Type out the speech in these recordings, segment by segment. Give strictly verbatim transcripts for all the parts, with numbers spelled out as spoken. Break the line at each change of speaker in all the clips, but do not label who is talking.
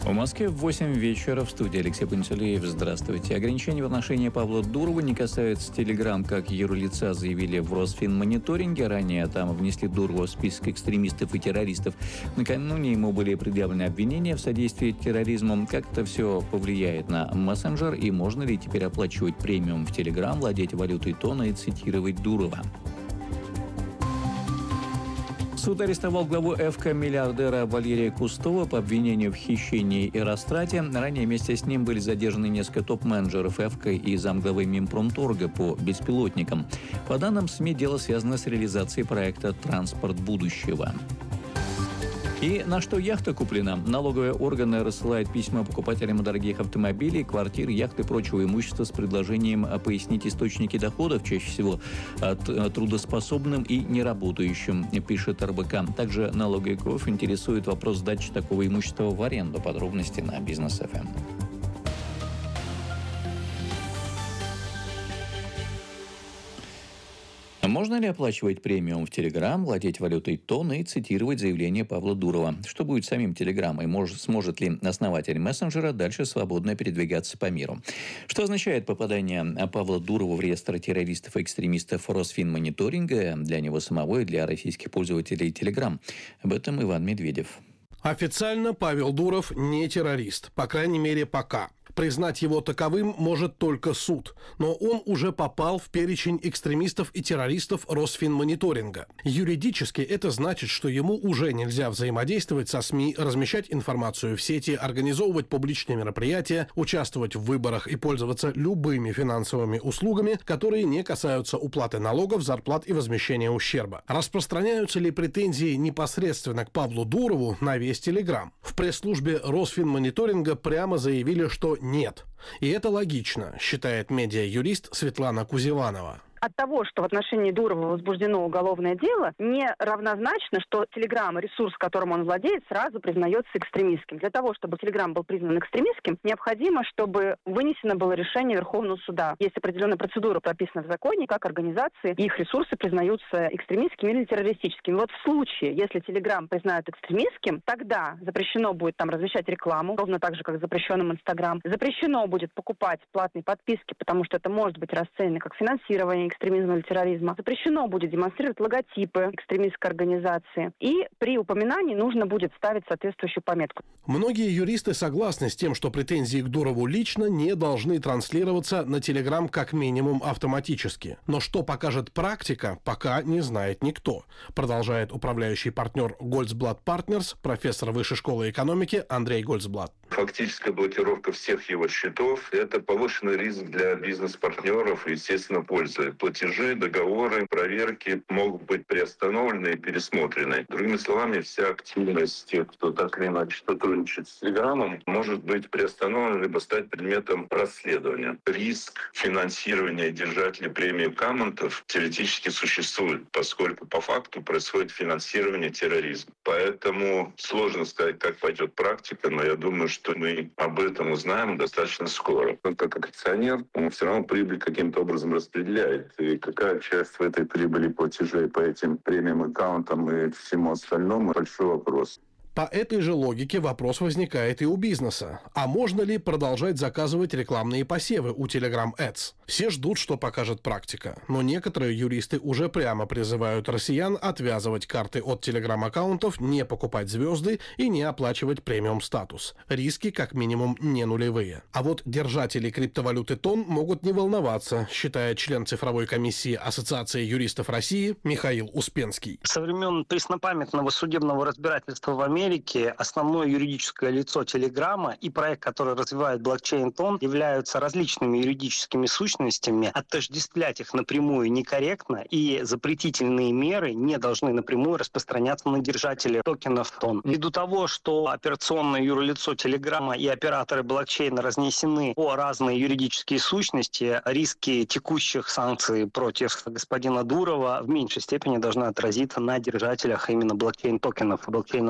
В Москве в восемь вечера. В студии Алексей Пантелеев. Здравствуйте. Ограничения в отношении Павла Дурова не касаются Telegram, как юрлица заявили в Росфинмониторинге. Ранее там внесли Дурова в список экстремистов и террористов. Накануне ему были предъявлены обвинения в содействии терроризму. Как это все повлияет на мессенджер и можно ли теперь оплачивать премиум в Telegram, владеть валютой тона и цитировать Дурова? Суд арестовал главу ЭФК миллиардера Валерия Кустова по обвинению в хищении и растрате. Ранее вместе с ним были задержаны несколько топ-менеджеров ЭФК и замглавы Минпромторга по беспилотникам. По данным СМИ, дело связано с реализацией проекта «Транспорт будущего». И на что яхта куплена? Налоговые органы рассылают письма покупателям дорогих автомобилей, квартир, яхт и прочего имущества с предложением пояснить источники доходов, чаще всего трудоспособным и неработающим, пишет эр бэ ка. Также налоговиков интересует вопрос сдачи такого имущества в аренду. Подробности на Бизнес точка эф эм. Можно ли оплачивать премиум в Telegram, владеть валютой тон и цитировать заявление Павла Дурова? Что будет с самим Telegram и может, сможет ли основатель мессенджера дальше свободно передвигаться по миру? Что означает попадание Павла Дурова в реестр террористов и экстремистов Росфинмониторинга для него самого и для российских пользователей Telegram? Об этом Иван Медведев.
Официально Павел Дуров не террорист, по крайней мере пока. Признать его таковым может только суд, но он уже попал в перечень экстремистов и террористов Росфинмониторинга. Юридически это значит, что ему уже нельзя взаимодействовать со СМИ, размещать информацию в сети, организовывать публичные мероприятия, участвовать в выборах и пользоваться любыми финансовыми услугами, которые не касаются уплаты налогов, зарплат и возмещения ущерба. Распространяются ли претензии непосредственно к Павлу Дурову на весь Telegram? В пресс-службе Росфинмониторинга прямо заявили, что нет. И это логично, считает медиа-юрист Светлана Кузеванова.
От того, что в отношении Дурова возбуждено уголовное дело, не равнозначно, что Telegram, ресурс, которым он владеет, сразу признается экстремистским. Для того, чтобы Telegram был признан экстремистским, необходимо, чтобы вынесено было решение Верховного суда. Есть определенная процедура, прописана в законе, как организации, их ресурсы признаются экстремистскими или террористическими. Вот в случае, если Telegram признают экстремистским, тогда запрещено будет там размещать рекламу, ровно так же, как запрещенным Instagram. Запрещено будет покупать платные подписки, потому что это может быть расценено как финансирование экстремизма или терроризма. Запрещено будет демонстрировать логотипы экстремистской организации. И при упоминании нужно будет ставить соответствующую пометку.
Многие юристы согласны с тем, что претензии к Дурову лично не должны транслироваться на Telegram как минимум автоматически. Но что покажет практика, пока не знает никто, продолжает управляющий партнер Гольцблат Партнерс, профессор Высшей школы экономики Андрей Гольцблат.
Фактическая блокировка всех его счетов – это повышенный риск для бизнес-партнеров и, естественно, пользы. Платежи, договоры, проверки могут быть приостановлены и пересмотрены. Другими словами, вся активность тех, кто так или иначе сотрудничает с Телеграмом, может быть приостановлена либо стать предметом расследования. Риск финансирования держателей премии Камонтов теоретически существует, поскольку по факту происходит финансирование терроризма. Поэтому сложно сказать, как пойдет практика, но я думаю, что что мы об этом узнаем достаточно скоро. Он как акционер, он все равно прибыль каким-то образом распределяет. И какая часть в этой прибыли платежей по этим премиум аккаунтам и всему остальному – большой вопрос.
По этой же логике вопрос возникает и у бизнеса. А можно ли продолжать заказывать рекламные посевы у Telegram Ads? Все ждут, что покажет практика. Но некоторые юристы уже прямо призывают россиян отвязывать карты от Telegram-аккаунтов, не покупать звезды и не оплачивать премиум-статус. Риски, как минимум, не нулевые. А вот держатели криптовалюты тон могут не волноваться, считает член цифровой комиссии Ассоциации юристов России Михаил Успенский.
Со времен преснопамятного судебного разбирательства в Америке основное юридическое лицо Телеграма и проект, который развивает блокчейн-тон, являются различными юридическими сущностями. Отождествлять их напрямую некорректно, и запретительные меры не должны напрямую распространяться на держателей токенов тон. Ввиду того, что операционное юрлицо Телеграма и операторы блокчейна разнесены по разные юридические сущности, риски текущих санкций против господина Дурова в меньшей степени должны отразиться на держателях именно блокчейн-токенов, блокчейна тон.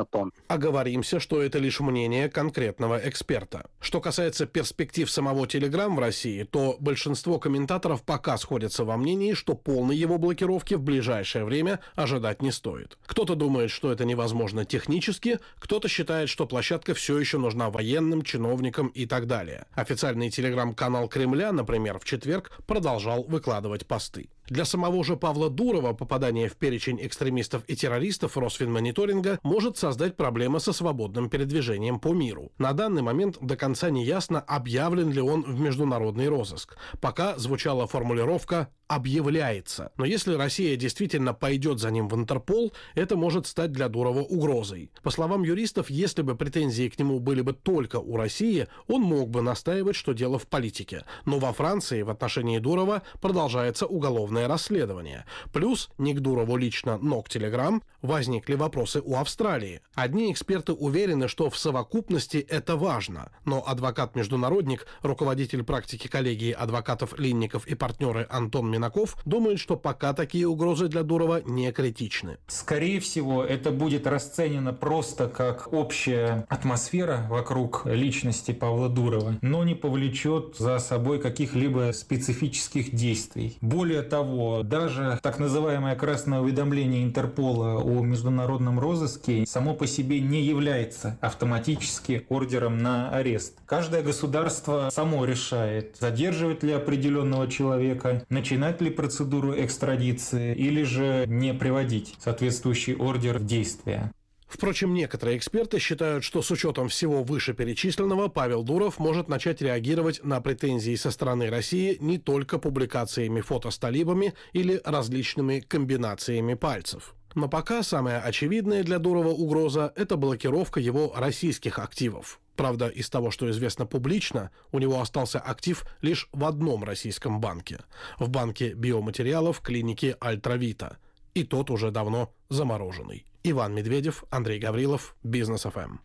Оговоримся, что это лишь мнение конкретного эксперта. Что касается перспектив самого Telegram в России, то большинство комментаторов пока сходятся во мнении, что полной его блокировки в ближайшее время ожидать не стоит. Кто-то думает, что это невозможно технически, кто-то считает, что площадка все еще нужна военным, чиновникам и так далее. Официальный Telegram-канал Кремля, например, в четверг продолжал выкладывать посты. Для самого же Павла Дурова попадание в перечень экстремистов и террористов Росфинмониторинга может создать проблемы со свободным передвижением по миру. На данный момент до конца не ясно, объявлен ли он в международный розыск. Пока звучала формулировка «объявляется». Но если Россия действительно пойдет за ним в Интерпол, это может стать для Дурова угрозой. По словам юристов, если бы претензии к нему были бы только у России, он мог бы настаивать, что дело в политике. Но во Франции в отношении Дурова продолжается уголовное расследование. Плюс не к Дурову лично, но к Telegram возникли вопросы у Австралии. Одни эксперты уверены, что в совокупности это важно, но адвокат-международник, руководитель практики коллегии адвокатов Линников и партнеры Антон Минаков думает, что пока такие угрозы для Дурова не критичны.
Скорее всего, это будет расценено просто как общая атмосфера вокруг личности Павла Дурова, но не повлечет за собой каких-либо специфических действий. Более того, даже так называемое красное уведомление Интерпола о международном розыске само по себе не является автоматически ордером на арест. Каждое государство само решает, задерживать ли определенного человека, начинать ли процедуру экстрадиции или же не приводить соответствующий ордер в действие.
Впрочем, некоторые эксперты считают, что с учетом всего вышеперечисленного Павел Дуров может начать реагировать на претензии со стороны России не только публикациями фото с талибами или различными комбинациями пальцев. Но пока самая очевидная для Дурова угроза – это блокировка его российских активов. Правда, из того, что известно публично, у него остался актив лишь в одном российском банке – в банке биоматериалов клиники «Альтравита». И тот уже давно замороженный. Иван Медведев, Андрей Гаврилов, Бизнес эф эм.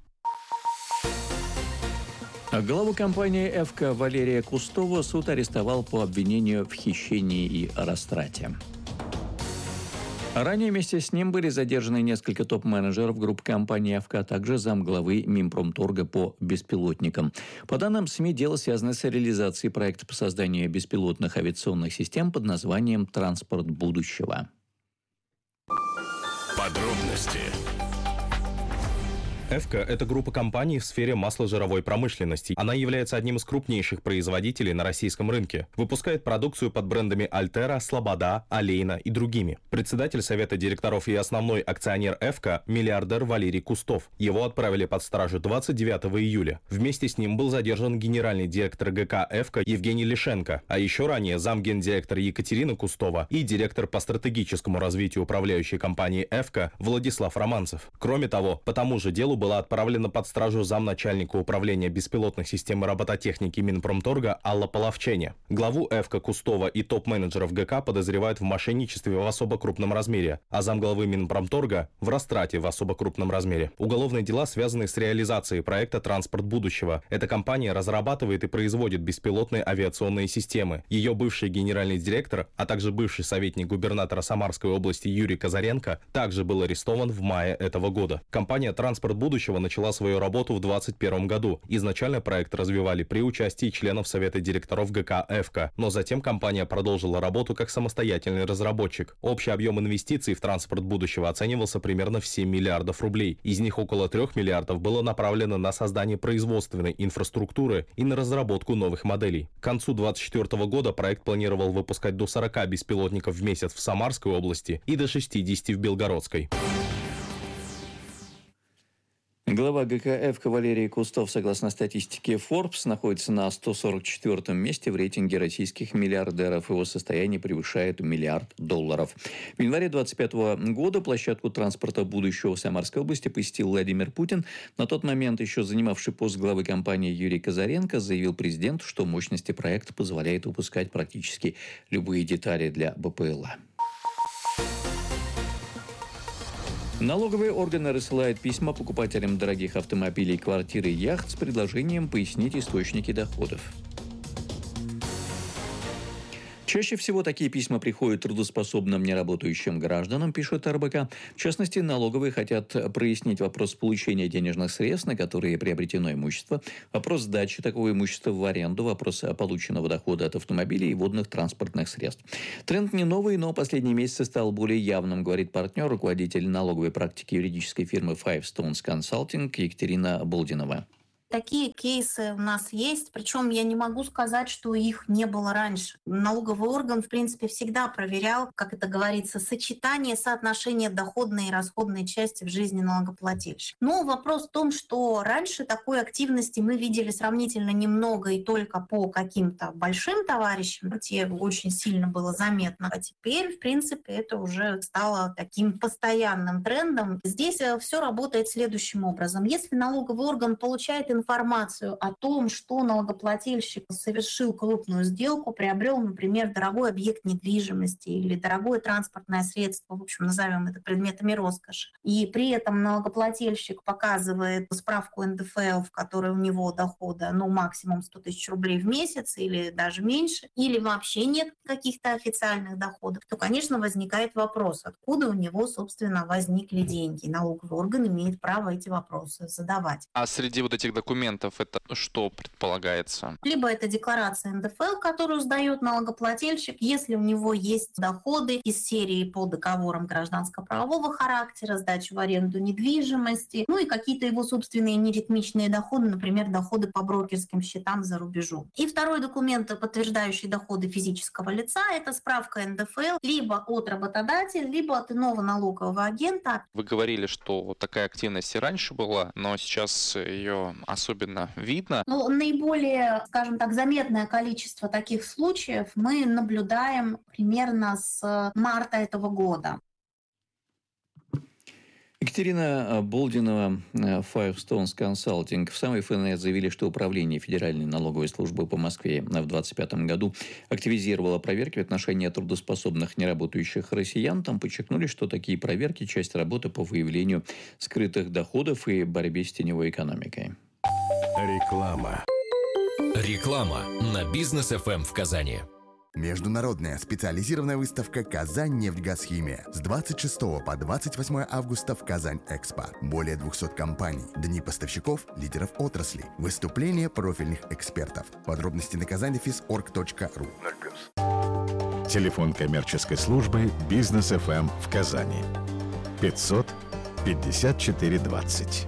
Главу компании «ЭФКО» Валерия Кустова суд арестовал по обвинению в хищении и растрате. Ранее вместе с ним были задержаны несколько топ-менеджеров группы компании «ЭФКО», а также замглавы Минпромторга по беспилотникам. По данным СМИ, дело связано с реализацией проекта по созданию беспилотных авиационных систем под названием «Транспорт будущего».
Подробности.
ЭФКО – это группа компаний в сфере масложировой промышленности. Она является одним из крупнейших производителей на российском рынке. Выпускает продукцию под брендами Альтера, Слобода, Олейна и другими. Председатель совета директоров и основной акционер ЭФКО – миллиардер Валерий Кустов. Его отправили под стражу двадцать девятого июля. Вместе с ним был задержан генеральный директор ГК ЭФКО Евгений Лишенко, а еще ранее замгендиректора Екатерина Кустова и директор по стратегическому развитию управляющей компании ЭФКО Владислав Романцев. Кроме того, по тому же делу была отправлена под стражу замначальника управления беспилотных систем и робототехники Минпромторга Алла Половчене. Главу ЭФКО Кустова и топ-менеджеров ГК подозревают в мошенничестве в особо крупном размере, а замглавы Минпромторга в растрате в особо крупном размере. Уголовные дела связаны с реализацией проекта «Транспорт будущего». Эта компания разрабатывает и производит беспилотные авиационные системы. Ее бывший генеральный директор, а также бывший советник губернатора Самарской области Юрий Казаренко также был арестован в мае этого года. Компания «Транспорт будущего» начала свою работу в двадцать первом году. Изначально проект развивали при участии членов Совета директоров ГК ЭФКО, но затем компания продолжила работу как самостоятельный разработчик. Общий объем инвестиций в транспорт будущего оценивался примерно в семь миллиардов рублей. Из них около трех миллиардов было направлено на создание производственной инфраструктуры и на разработку новых моделей. К концу две тысячи двадцать четвёртого года проект планировал выпускать до сорока беспилотников в месяц в Самарской области и до шестидесяти в Белгородской.
Глава ГК ЭФКО Валерий Кустов, согласно статистике Forbes, находится на сто сорок четвёртом месте в рейтинге российских миллиардеров. Его состояние превышает миллиард долларов. В январе двадцать пятого года площадку транспорта будущего в Самарской области посетил Владимир Путин. На тот момент еще занимавший пост главы компании Юрий Казаренко заявил президенту, что мощности проекта позволяет выпускать практически любые детали для БПЛА. Налоговые органы рассылают письма покупателям дорогих автомобилей, квартир и яхт с предложением пояснить источники доходов. Чаще всего такие письма приходят трудоспособным неработающим гражданам, пишет эр бэ ка. В частности, налоговые хотят прояснить вопрос получения денежных средств, на которые приобретено имущество, вопрос сдачи такого имущества в аренду, вопрос полученного дохода от автомобилей и водных транспортных средств. Тренд не новый, но последние месяцы стал более явным, говорит партнер, руководитель налоговой практики юридической фирмы Five Stones Consulting Екатерина Болдинова.
Такие кейсы у нас есть, причем я не могу сказать, что их не было раньше. Налоговый орган, в принципе, всегда проверял, как это говорится, сочетание, соотношение доходной и расходной части в жизни налогоплательщика. Но вопрос в том, что раньше такой активности мы видели сравнительно немного и только по каким-то большим товарищам, где очень сильно было заметно. А теперь, в принципе, это уже стало таким постоянным трендом. Здесь все работает следующим образом. Если налоговый орган получает информацию о том, что налогоплательщик совершил крупную сделку, приобрел, например, дорогой объект недвижимости или дорогое транспортное средство, в общем, назовем это предметами роскоши, и при этом налогоплательщик показывает справку эн дэ эф эл, в которой у него дохода, ну, максимум сто тысяч рублей в месяц или даже меньше, или вообще нет каких-то официальных доходов, то, конечно, возникает вопрос, откуда у него, собственно, возникли деньги. Налоговый орган имеет право эти вопросы задавать.
А среди вот этих документов это что предполагается?
Либо это декларация эн дэ эф эл, которую сдает налогоплательщик, если у него есть доходы из серии по договорам гражданско-правового характера, сдачу в аренду недвижимости, ну и какие-то его собственные неритмичные доходы, например, доходы по брокерским счетам за рубежом. И второй документ, подтверждающий доходы физического лица, это справка эн дэ эф эл либо от работодателя, либо от иного налогового агента.
Вы говорили, что такая активность и раньше была, но сейчас ее особенно видно.
Ну, наиболее, скажем так, заметное количество таких случаев мы наблюдаем примерно с марта этого года.
Екатерина Болдинова, Five Stones Consulting. В самой эф эн эс заявили, что Управление Федеральной налоговой службы по Москве в две тысячи двадцать пятом году активизировало проверки в отношении трудоспособных неработающих россиян. Там подчеркнули, что такие проверки – часть работы по выявлению скрытых доходов и борьбе с теневой экономикой.
Реклама. Реклама на Бизнес эф эм в Казани.
Международная специализированная выставка «Казань-нефть-газ-химия» с двадцать шестого по двадцать восьмое августа в Казань-Экспо. Более двухсот компаний, дни поставщиков, лидеров отрасли, выступления профильных экспертов. Подробности на казань дефис орг точка ру.
Телефон коммерческой службы «Бизнес эф эм» в Казани. пятьсот пятьдесят четыре двадцать.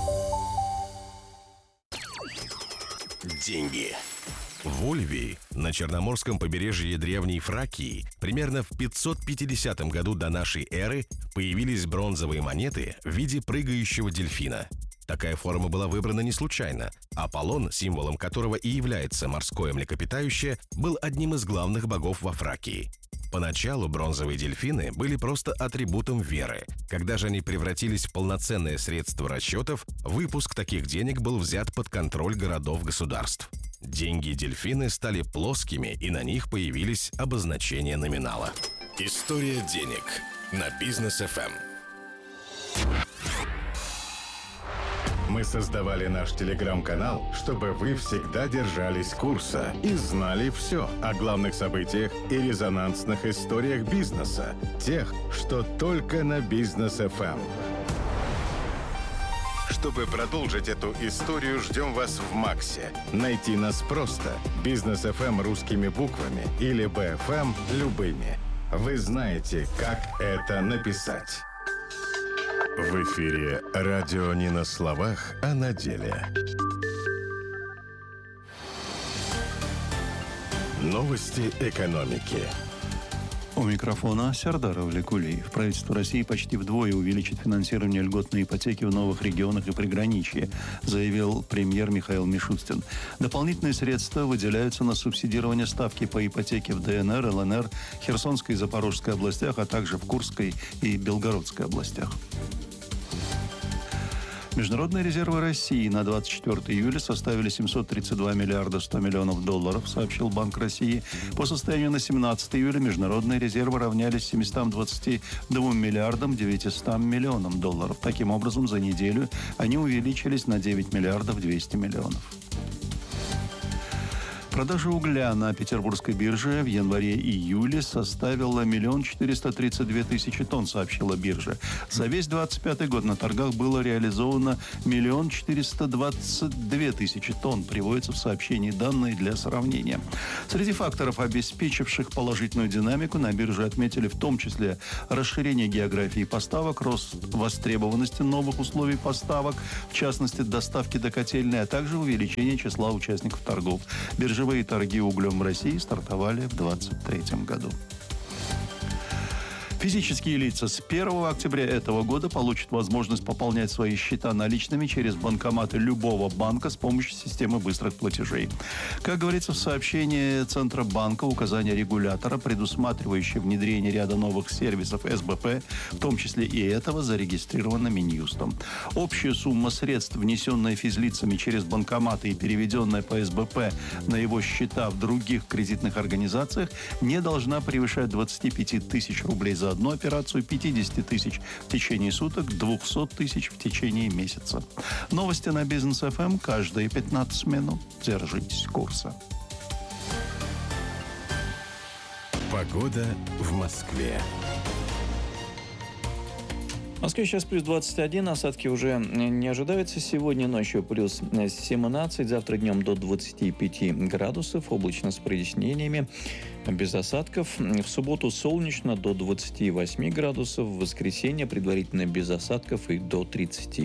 Деньги. В Ольвии, на Черноморском побережье древней Фракии, примерно в пятьсот пятидесятом году до нашей эры появились бронзовые монеты в виде прыгающего дельфина. Такая форма была выбрана не случайно. Аполлон, символом которого и является морское млекопитающее, был одним из главных богов во Фракии. Поначалу бронзовые дельфины были просто атрибутом веры. Когда же они превратились в полноценное средство расчетов, выпуск таких денег был взят под контроль городов-государств. Деньги-дельфины стали плоскими, и на них появились обозначения номинала. История денег на Бизнес эф эм. Мы создавали наш телеграм-канал, чтобы вы всегда держались курса и знали все о главных событиях и резонансных историях бизнеса, тех, что только на Бизнес эф эм. Чтобы продолжить эту историю, ждем вас в Максе. Найти нас просто. Бизнес эф эм русскими буквами или би эф эм любыми. Вы знаете, как это написать. В эфире радио не на словах, а на деле. Новости экономики.
У микрофона Сардар Авлекулиев. Правительство России почти вдвое увеличит финансирование льготной ипотеки в новых регионах и приграничье, заявил премьер Михаил Мишустин. Дополнительные средства выделяются на субсидирование ставки по ипотеке в дэ эн эр, эл эн эр, Херсонской и Запорожской областях, а также в Курской и Белгородской областях. Международные резервы России на двадцать четвёртое июля составили семьсот тридцать два миллиарда сто миллионов долларов, сообщил Банк России. По состоянию на семнадцатое июля международные резервы равнялись семьстам двадцати двум миллиардам девятистам миллионам долларов. Таким образом, за неделю они увеличились на девять миллиардов двести миллионов. Продажа угля на петербургской бирже в январе-июле составила миллион четыреста тридцать две тысячи тонн, сообщила биржа. За весь двадцать пятый год на торгах было реализовано миллион четыреста двадцать две тысячи тонн, приводится в сообщении данные для сравнения. Среди факторов, обеспечивших положительную динамику, на бирже отметили в том числе расширение географии поставок, рост востребованности новых условий поставок, в частности доставки до котельной, а также увеличение числа участников торгов. Биржевые торги углем в России стартовали в две тысячи двадцать третьем году. Физические лица с первого октября этого года получат возможность пополнять свои счета наличными через банкоматы любого банка с помощью системы быстрых платежей. Как говорится в сообщении Центробанка, указание регулятора, предусматривающее внедрение ряда новых сервисов эс бэ пэ, в том числе и этого, зарегистрировано Минюстом. Общая сумма средств, внесенная физлицами через банкоматы и переведенная по эс бэ пэ на его счета в других кредитных организациях, не должна превышать двадцать пять тысяч рублей за одну операцию, пятьдесят тысяч в течение суток, двести тысяч в течение месяца. Новости на Бизнес эф эм каждые пятнадцать минут. Держитесь курса.
Погода в Москве.
В Москве сейчас плюс двадцать один, осадки уже не ожидаются. Сегодня ночью плюс семнадцать, завтра днем до двадцати пяти градусов, облачно с прояснениями, без осадков. В субботу солнечно до двадцати восьми градусов, в воскресенье предварительно без осадков и до тридцати.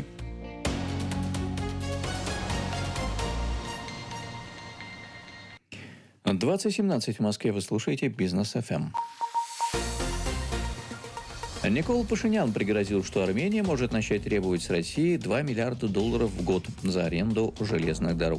двадцать семнадцать в Москве, вы слушаете Бизнес эф эм. Никол Пашинян пригрозил, что Армения может начать требовать с России два миллиарда долларов в год за аренду железных дорог.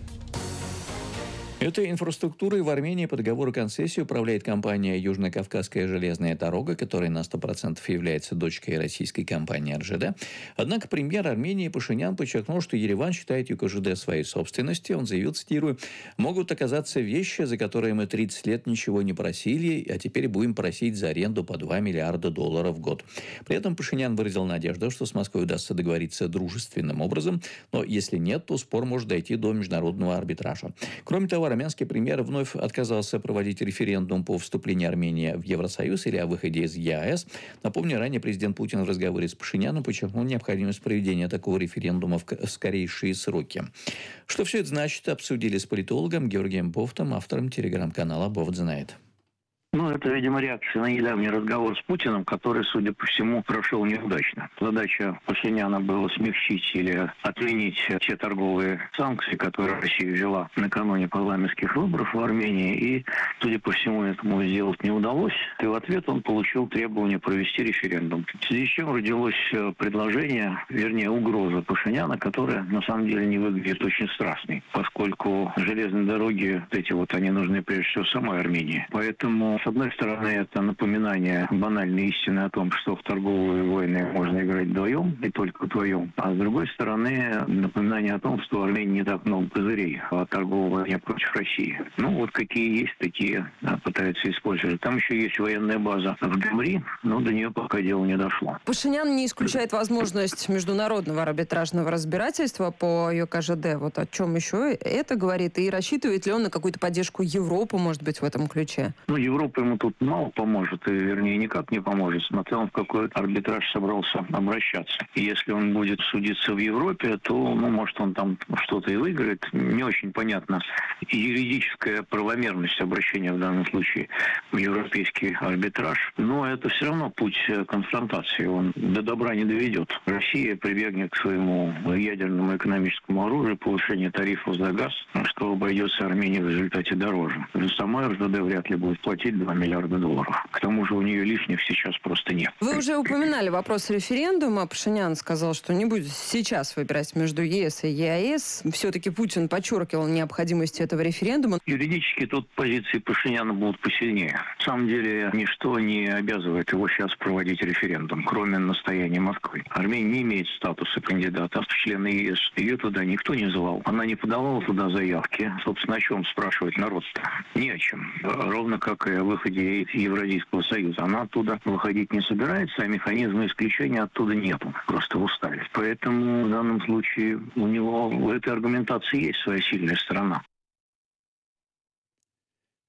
Этой инфраструктурой в Армении по договору концессии управляет компания «Южно-Кавказская железная дорога», которая на сто процентов является дочкой российской компании эр жэ дэ. Однако премьер Армении Пашинян подчеркнул, что Ереван считает ю ка жэ дэ своей собственностью. Он заявил, цитирую, «Могут оказаться вещи, за которые мы тридцать лет ничего не просили, а теперь будем просить за аренду по два миллиарда долларов в год». При этом Пашинян выразил надежду, что с Москвой удастся договориться дружественным образом, но если нет, то спор может дойти до международного арбитража. Кроме того, армянский премьер вновь отказался проводить референдум по вступлению Армении в Евросоюз или о выходе из е а эс. Напомню, ранее президент Путин в разговоре с Пашиняном подчеркнул необходимость проведения такого референдума в скорейшие сроки. Что все это значит, обсудили с политологом Георгием Бофтом, автором телеграм-канала «Бофт знает».
Ну, это, видимо, реакция на недавний разговор с Путиным, который, судя по всему, прошел неудачно. Задача Пашиняна была смягчить или отменить те торговые санкции, которые Россия ввела накануне парламентских выборов в Армении, и, судя по всему, этому сделать не удалось. И в ответ он получил требование провести референдум. В связи с чем родилось предложение, вернее, угроза Пашиняна, которая, на самом деле, не выглядит очень страстной, поскольку железные дороги, эти вот, они нужны, прежде всего, самой Армении. Поэтому, с одной стороны, это напоминание банальной истины о том, что в торговые войны можно играть вдвоем и только вдвоем. А с другой стороны, напоминание о том, что в Армении не так много козырей о торговой войне против России. Ну, вот какие есть, такие да, пытаются использовать. Там еще есть военная база в Гюмри, но до нее пока дело не дошло.
Пашинян не исключает возможность международного арбитражного разбирательства по ю ка жэ дэ. Вот о чем еще это говорит? И рассчитывает ли он на какую-то поддержку Европы, может быть, в этом ключе?
Ну, Европа ему тут мало поможет, и, вернее, никак не поможет. Смотря он в какой арбитраж собрался обращаться. И если он будет судиться в Европе, то, ну, может, он там что-то и выиграет. Не очень понятно юридическая правомерность обращения в данном случае в европейский арбитраж. Но это все равно путь конфронтации. Он до добра не доведет. Россия прибегнет к своему ядерному экономическому оружию, повышение тарифов за газ, что обойдется Армении в результате дороже. За самой эр жэ дэ вряд ли будет платить два миллиарда долларов. К тому же у нее лишних сейчас просто нет.
Вы уже упоминали вопрос референдума. Пашинян сказал, что не будет сейчас выбирать между е эс и е а эс. Все-таки Путин подчеркивал необходимость этого референдума.
Юридически тут позиции Пашиняна будут посильнее. На самом деле ничто не обязывает его сейчас проводить референдум, кроме настояния Москвы. Армения не имеет статуса кандидата в члены е эс. Ее туда никто не звал. Она не подавала туда заявки. Собственно, о чем спрашивать народ-то? Ни о чем. Ровно как и о выходе из Евразийского союза. Она оттуда выходить не собирается, а механизма исключения оттуда нету. Просто в уставе. Поэтому в данном случае у него в этой аргументации есть своя сильная сторона.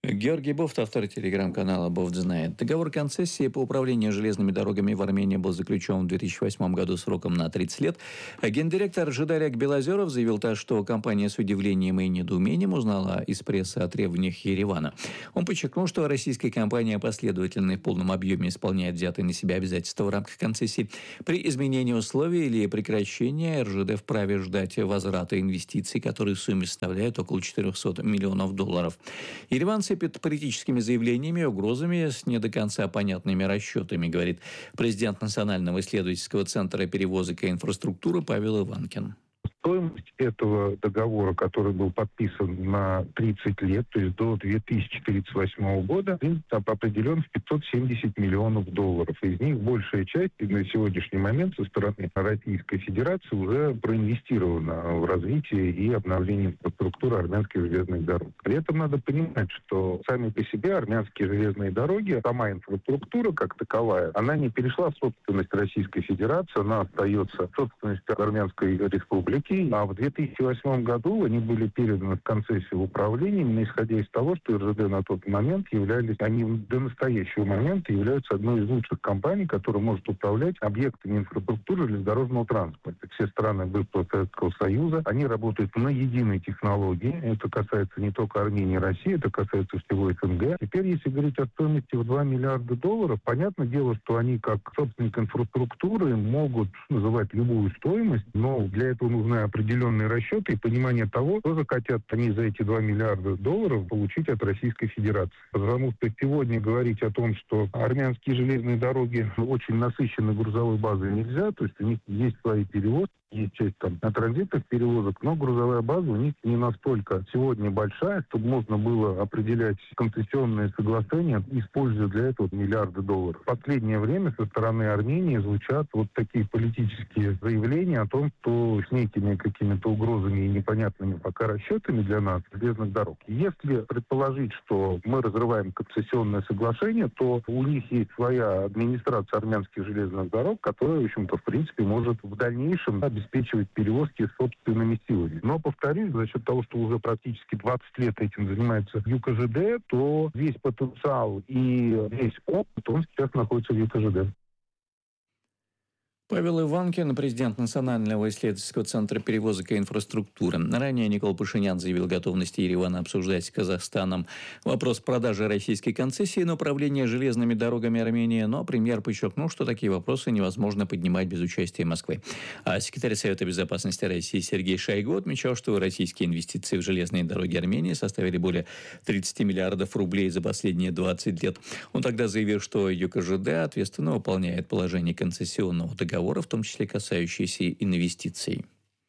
Георгий Бофт, автор телеграм-канала «Бофт знает». Договор концессии по управлению железными дорогами в Армении был заключен в две тысячи восьмом году сроком на тридцать лет. Гендиректор Жидаряк Белозеров заявил так, что компания с удивлением и недоумением узнала из прессы о требованиях Еревана. Он подчеркнул, что российская компания последовательно и в полном объеме исполняет взятые на себя обязательства в рамках концессии. При изменении условий или прекращении эр жэ дэ вправе ждать возврата инвестиций, которые в сумме составляют около четырехсот миллионов долларов. Ереван сыпет политическими заявлениями и угрозами с не до конца понятными расчетами, говорит президент Национального исследовательского центра перевозок и инфраструктуры Павел Иванкин.
Стоимость этого договора, который был подписан на тридцать лет, то есть до две тысячи тридцать восьмого года, определен в пятьсот семьдесят миллионов долларов. Из них большая часть на сегодняшний момент со стороны Российской Федерации уже проинвестирована в развитие и обновление инфраструктуры армянских железных дорог. При этом надо понимать, что сами по себе армянские железные дороги, сама инфраструктура как таковая, она не перешла в собственность Российской Федерации, она остается в собственности Армянской Республики. А в две тысячи восьмом году они были переданы в концессию в управление, именно исходя из того, что эр жэ дэ на тот момент являлись, они до настоящего момента являются одной из лучших компаний, которая может управлять объектами инфраструктуры железнодорожного транспорта. Все страны бывшего Советского Союза, они работают на единой технологии. Это касается не только Армении и России, это касается всего эс эн гэ. Теперь, если говорить о стоимости в два миллиарда долларов, понятное дело, что они, как собственник инфраструктуры, могут называть любую стоимость, но для этого нужны определенные расчеты и понимание того, что же хотят они за эти два миллиарда долларов получить от Российской Федерации. Потому что сегодня говорить о том, что армянские железные дороги очень насыщены грузовой базой, нельзя, то есть у них есть свои перевозки, есть часть там на транзитных перевозок, но грузовая база у них не настолько сегодня большая, чтобы можно было определять концессионные соглашения, используя для этого миллиарды долларов. В последнее время со стороны Армении звучат вот такие политические заявления о том, что с некими какими-то угрозами и непонятными пока расчетами для нас железных дорог. Если предположить, что мы разрываем концессионное соглашение, то у них есть своя администрация армянских железных дорог, которая, в общем-то, в принципе, может в дальнейшем обеспечивать перевозки собственными силами. Но, повторюсь, за счет того, что уже практически двадцать лет этим занимается ю ка жэ дэ, то весь потенциал и весь опыт, он сейчас находится в ю ка жэ дэ.
Павел Иванкин, президент Национального исследовательского центра перевозок и инфраструктуры. Ранее Никол Пашинян заявил готовность Еревана обсуждать с Казахстаном вопрос продажи российской концессии на управление железными дорогами Армении, но премьер подчеркнул, что такие вопросы невозможно поднимать без участия Москвы. А секретарь Совета безопасности России Сергей Шойгу отмечал, что российские инвестиции в железные дороги Армении составили более тридцати миллиардов рублей за последние двадцать лет. Он тогда заявил, что ю ка жэ дэ ответственно выполняет положение концессионного договора, в том числе касающиеся инвестиций.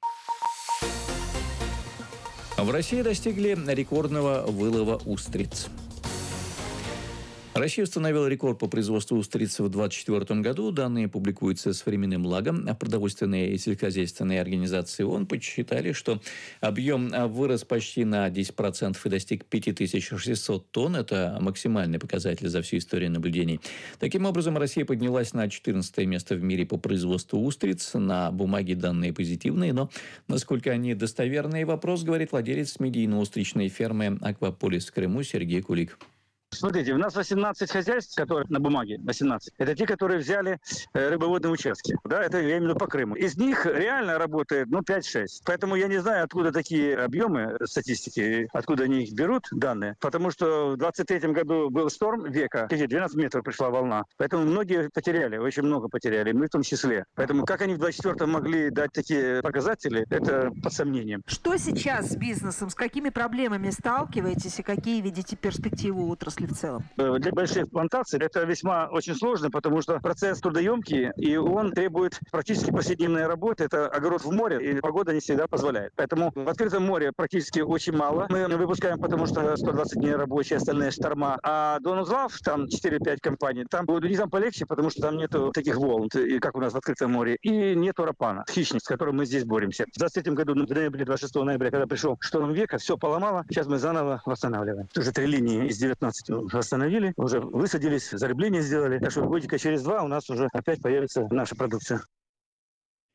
В России достигли рекордного вылова устриц. Россия установила рекорд по производству устриц в две тысячи двадцать четвёртом году. Данные публикуются с временным лагом. Продовольственные и сельскохозяйственные организации ООН подсчитали, что объем вырос почти на десять процентов и достиг пять тысяч шестьсот тонн. Это максимальный показатель за всю историю наблюдений. Таким образом, Россия поднялась на четырнадцатое место в мире по производству устриц. На бумаге данные позитивные, но насколько они достоверные, вопрос, говорит владелец медийно-устричной фермы «Акваполис» в Крыму Сергей Кулик.
Смотрите, у нас восемнадцать хозяйств, которые на бумаге, восемнадцать. Это те, которые взяли э, рыбоводные участки. Да, это я имею в виду по Крыму. Из них реально работает, ну, пять-шесть. Поэтому я не знаю, откуда такие объемы статистики, откуда они их берут, данные. Потому что в двадцать третьем году был шторм века, двенадцать метров пришла волна. Поэтому многие потеряли, очень много потеряли, мы в том числе. Поэтому как они в двадцать четвёртом могли дать такие показатели, это под сомнением.
Что сейчас с бизнесом, с какими проблемами сталкиваетесь и какие видите перспективы у отрасли в целом?
Для больших плантаций это весьма очень сложно, потому что процесс трудоемкий, и он требует практически повседневной работы. Это огород в море, и погода не всегда позволяет. Поэтому в открытом море практически очень мало. Мы выпускаем, потому что сто двадцать дней рабочие, остальные шторма. А до узлов, там четыре-пять компаний, там будет там полегче, потому что там нету таких волн, как у нас в открытом море, и нету рапана, хищник, с которым мы здесь боремся. В двадцать третьем году, в ноябре, двадцать шестого ноября, когда пришел шторм века, все поломало. Сейчас мы заново восстанавливаем. Уже три линии из девятнадцати восстановили, уже высадились, зарыбление сделали. Так что годика через два у нас уже опять появится наша продукция.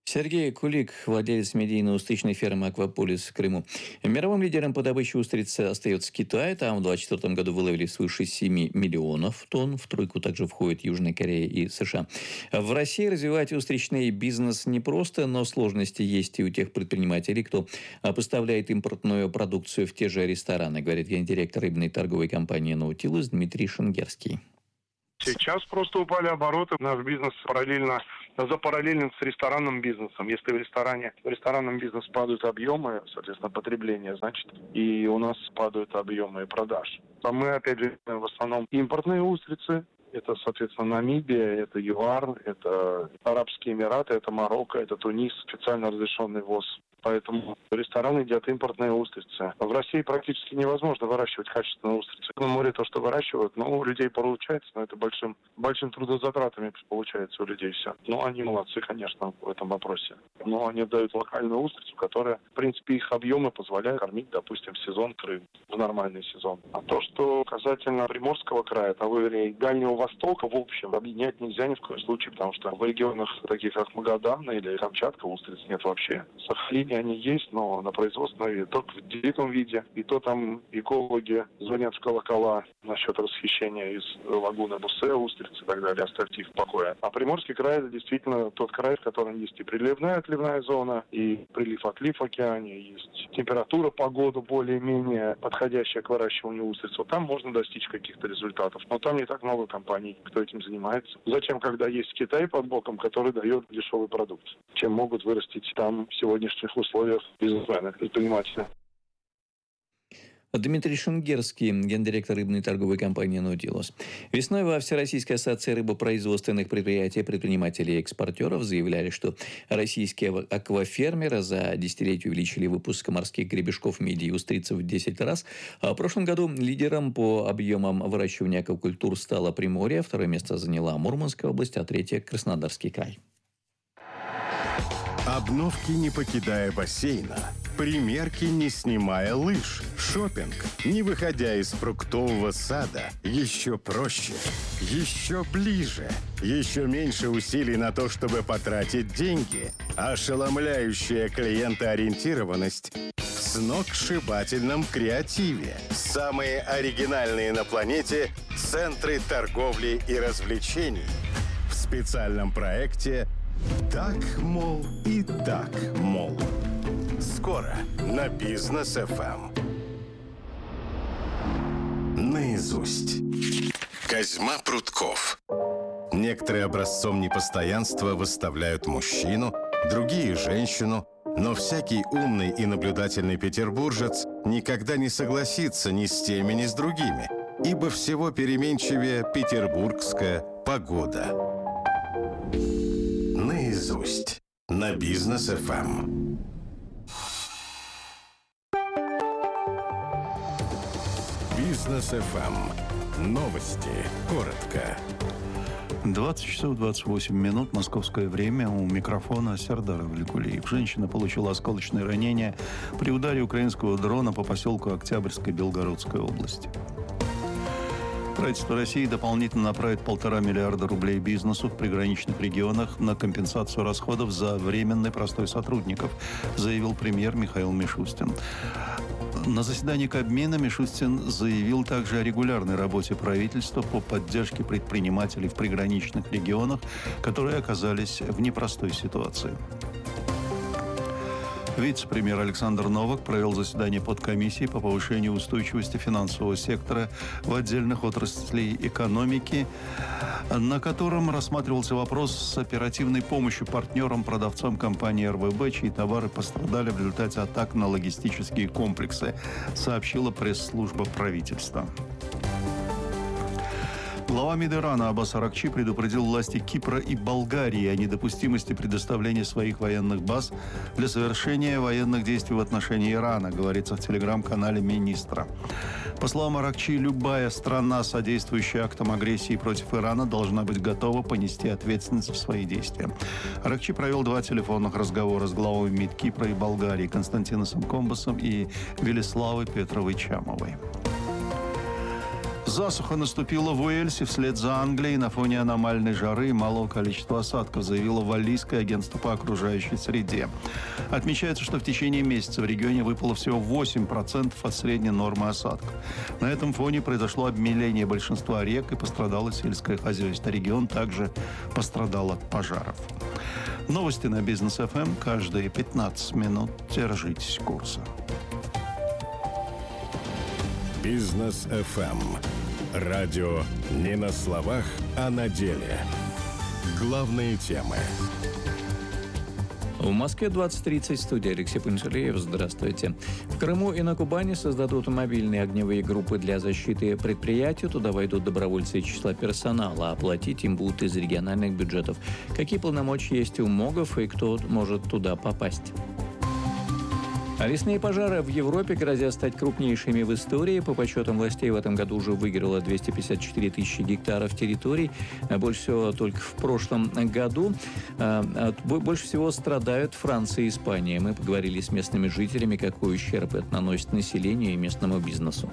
Сергей Кулик, владелец медийно-усточной фермы «Акваполис» в Крыму. Мировым лидером по добыче устриц остается Китай. Там в две тысячи двадцать четвёртом году выловили свыше семи миллионов тонн. В тройку также входят Южная Корея и США. В России развивать устричный бизнес непросто, но сложности есть и у тех предпринимателей, кто поставляет импортную продукцию в те же рестораны, говорит гендиректор рыбной торговой компании «Наутилус» Дмитрий Шенгерский.
Сейчас просто упали обороты. Наш бизнес параллельно, запараллелен с ресторанным бизнесом. Если в ресторане, в ресторанном бизнесе падают объемы, соответственно, потребления, значит, и у нас падают объемы продаж. А мы, опять же, в основном импортные устрицы. Это, соответственно, Намибия, это ЮАР, это Арабские Эмираты, это Марокко, это Тунис, специально разрешенный ввоз. Поэтому в рестораны едят импортные устрицы. В России практически невозможно выращивать качественные устрицы. На море то, что выращивают, ну, у людей получается, но это большим, большим трудозатратами получается у людей все. Ну, они молодцы, конечно, в этом вопросе. Но они дают локальную устрицу, которая, в принципе, их объемы позволяют кормить, допустим, в сезон Крым, в нормальный сезон. А то, что касательно Приморского края, того или Дальнего Востока, в общем, объединять нельзя ни в коем случае, потому что в регионах, таких как Магадан или Камчатка, устриц нет вообще. Сахалин они есть, но на производственном только в диком виде. И то там экологи звонят в колокола насчет расхищения из лагуны Бусе, устриц и так далее. Оставьте их в покое. А Приморский край — это действительно тот край, в котором есть и приливная отливная зона, и прилив-отлив в океане, есть температура, погода более-менее подходящая к выращиванию устриц. Вот там можно достичь каких-то результатов. Но там не так много компаний, кто этим занимается. Зачем, когда есть Китай под боком, который дает дешевый продукт, чем могут вырастить там в сегодняшних условиях бизнесмена, предпринимателя.
Дмитрий Шенгерский, гендиректор рыбной торговой компании «Наутилус». Весной во Всероссийской ассоциации рыбопроизводственных предприятий, предпринимателей и экспортеров заявляли, что российские аквафермеры за десятилетие увеличили выпуск морских гребешков, мидий и устриц в десять раз. А в прошлом году лидером по объемам выращивания аквакультур стало Приморье, второе место заняла Мурманская область, а третье – Краснодарский край.
Обновки, не покидая бассейна. Примерки, не снимая лыж. Шопинг, не выходя из фруктового сада. Еще проще, еще ближе. Еще меньше усилий на то, чтобы потратить деньги. Ошеломляющая клиентоориентированность в сногсшибательном креативе. Самые оригинальные на планете центры торговли и развлечений. В специальном проекте «Так, мол, и так, мол». Скоро на Бизнес эф эм. Наизусть. Козьма Прутков. Некоторые образцом непостоянства выставляют мужчину, другие – женщину. Но всякий умный и наблюдательный петербуржец никогда не согласится ни с теми, ни с другими, ибо всего переменчивее петербургская погода. Наизусть. На Бизнес эф эм. Бизнес эф эм. Новости. Коротко.
двадцать часов двадцать восемь минут. Московское время. У микрофона Сердар Валикулиев. Женщина получила осколочное ранение при ударе украинского дрона по поселку Октябрьской Белгородской области. Правительство России дополнительно направит полтора миллиарда рублей бизнесу в приграничных регионах на компенсацию расходов за временный простой сотрудников, заявил премьер Михаил Мишустин. На заседании Кабмина Мишустин заявил также о регулярной работе правительства по поддержке предпринимателей в приграничных регионах, которые оказались в непростой ситуации. Вице-премьер Александр Новак провел заседание подкомиссии по повышению устойчивости финансового сектора в отдельных отраслей экономики, на котором рассматривался вопрос с оперативной помощью партнерам-продавцам компании эр вэ бэ, чьи товары пострадали в результате атак на логистические комплексы, сообщила пресс-служба правительства. Глава МИД Ирана Аббас Аракчи предупредил власти Кипра и Болгарии о недопустимости предоставления своих военных баз для совершения военных действий в отношении Ирана, говорится в телеграм-канале министра. По словам Аракчи, любая страна, содействующая актам агрессии против Ирана, должна быть готова понести ответственность в свои действия. Аракчи провел два телефонных разговора с главами МИД Кипра и Болгарии Константиносом Комбасом и Велиславой Петровой Чамовой. Засуха наступила в Уэльсе вслед за Англией на фоне аномальной жары и малого количества осадков, заявило Валлийское агентство по окружающей среде. Отмечается, что в течение месяца в регионе выпало всего восемь процентов от средней нормы осадков. На этом фоне произошло обмеление большинства рек и пострадало сельское хозяйство. Регион также пострадал от пожаров. Новости на Бизнес эф эм каждые пятнадцать минут. Держитесь курса.
Бизнес эф эм. Радио не на словах, а на деле. Главные темы.
В Москве двадцать тридцать, студия Алексей Панчалеев. Здравствуйте. В Крыму и на Кубани создадут мобильные огневые группы для защиты предприятий. Туда войдут добровольцы из числа персонала, а оплатить им будут из региональных бюджетов. Какие полномочия есть у МОГов и кто может туда попасть? Лесные пожары в Европе грозят стать крупнейшими в истории. По подсчетам властей, в этом году уже выгорело двести пятьдесят четыре тысячи гектаров территорий. Больше всего только в прошлом году. Больше всего страдают Франция и Испания. Мы поговорили с местными жителями, какой ущерб это наносит населению и местному бизнесу.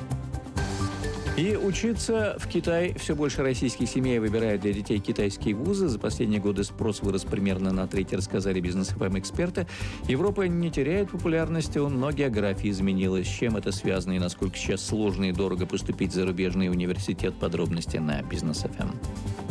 И учиться в Китае. Все больше российских семей выбирают для детей китайские вузы. За последние годы спрос вырос примерно на треть, рассказали Бизнес эф эм эксперты. Европа не теряет популярности, но география изменилась. С чем это связано и насколько сейчас сложно и дорого поступить в зарубежный университет? Подробности на Бизнес эф эм.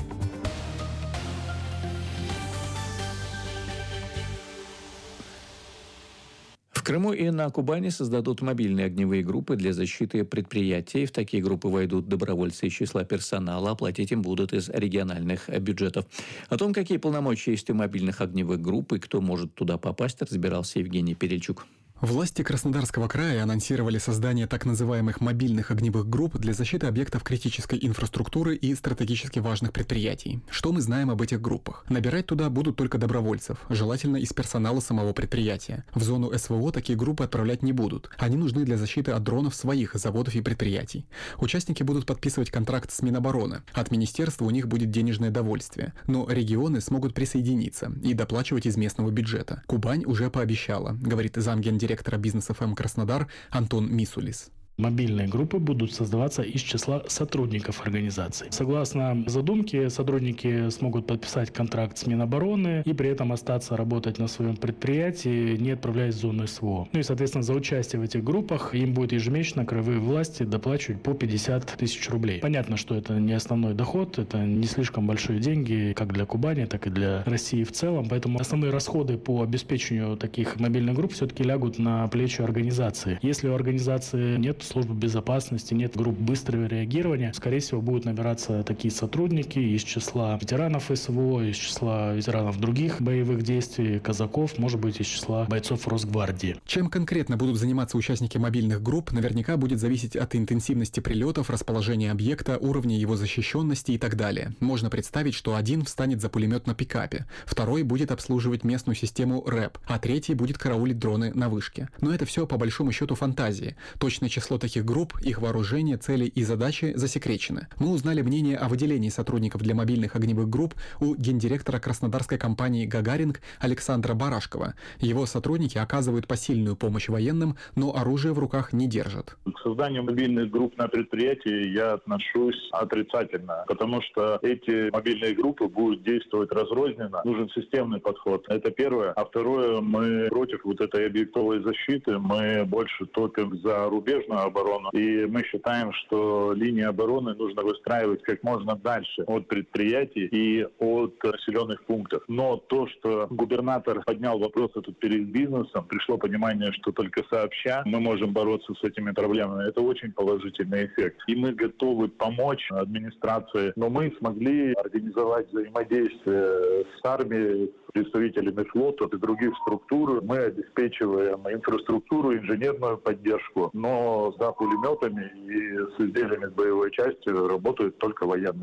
В Крыму и на Кубани создадут мобильные огневые группы для защиты предприятий. В такие группы войдут добровольцы из числа персонала, оплатить им будут из региональных бюджетов. О том, какие полномочия есть у мобильных огневых групп и кто может туда попасть, разбирался Евгений Перельчук.
Власти Краснодарского края анонсировали создание так называемых мобильных огневых групп для защиты объектов критической инфраструктуры и стратегически важных предприятий. Что мы знаем об этих группах? Набирать туда будут только добровольцев, желательно из персонала самого предприятия. В зону эс вэ о такие группы отправлять не будут. Они нужны для защиты от дронов своих заводов и предприятий. Участники будут подписывать контракт с Минобороны. От министерства у них будет денежное довольствие. Но регионы смогут присоединиться и доплачивать из местного бюджета. Кубань уже пообещала, говорит замгендиректора директора Бизнес эф эм Краснодар Антон Мисулис.
Мобильные группы будут создаваться из числа сотрудников организации. Согласно задумке, сотрудники смогут подписать контракт с Минобороны и при этом остаться работать на своем предприятии, не отправляясь в зону эс вэ о. Ну и, соответственно, за участие в этих группах им будет ежемесячно краевые власти доплачивать по пятьдесят тысяч рублей. Понятно, что это не основной доход, это не слишком большие деньги как для Кубани, так и для России в целом. Поэтому основные расходы по обеспечению таких мобильных групп все-таки лягут на плечи организации. Если у организации нет службы безопасности, нет групп быстрого реагирования, скорее всего, будут набираться такие сотрудники из числа ветеранов эс вэ о, из числа ветеранов других боевых действий, казаков, может быть, из числа бойцов Росгвардии.
Чем конкретно будут заниматься участники мобильных групп, наверняка будет зависеть от интенсивности прилетов, расположения объекта, уровня его защищенности и так далее. Можно представить, что один встанет за пулемет на пикапе, второй будет обслуживать местную систему рэп, а третий будет караулить дроны на вышке. Но это все по большому счету фантазии. Точное число таких групп, их вооружение, цели и задачи засекречены. Мы узнали мнение о выделении сотрудников для мобильных огневых групп у гендиректора краснодарской компании «Гагаринг» Александра Барашкова. Его сотрудники оказывают посильную помощь военным, но оружие в руках не держат.
К созданию мобильных групп на предприятии я отношусь отрицательно, потому что эти мобильные группы будут действовать разрозненно. Нужен системный подход. Это первое. А второе, мы против вот этой объектовой защиты. Мы больше топим за рубежную оборону. И мы считаем, что линии обороны нужно выстраивать как можно дальше от предприятий и от населенных пунктов. Но то, что губернатор поднял вопрос этот перед бизнесом, пришло понимание, что только сообща мы можем бороться с этими проблемами. Это очень положительный эффект. И мы готовы помочь администрации. Но мы смогли организовать взаимодействие с армией, представителями флота и других структур. Мы обеспечиваем инфраструктуру, инженерную поддержку, но за пулеметами и с изделиями боевой части работают только военные.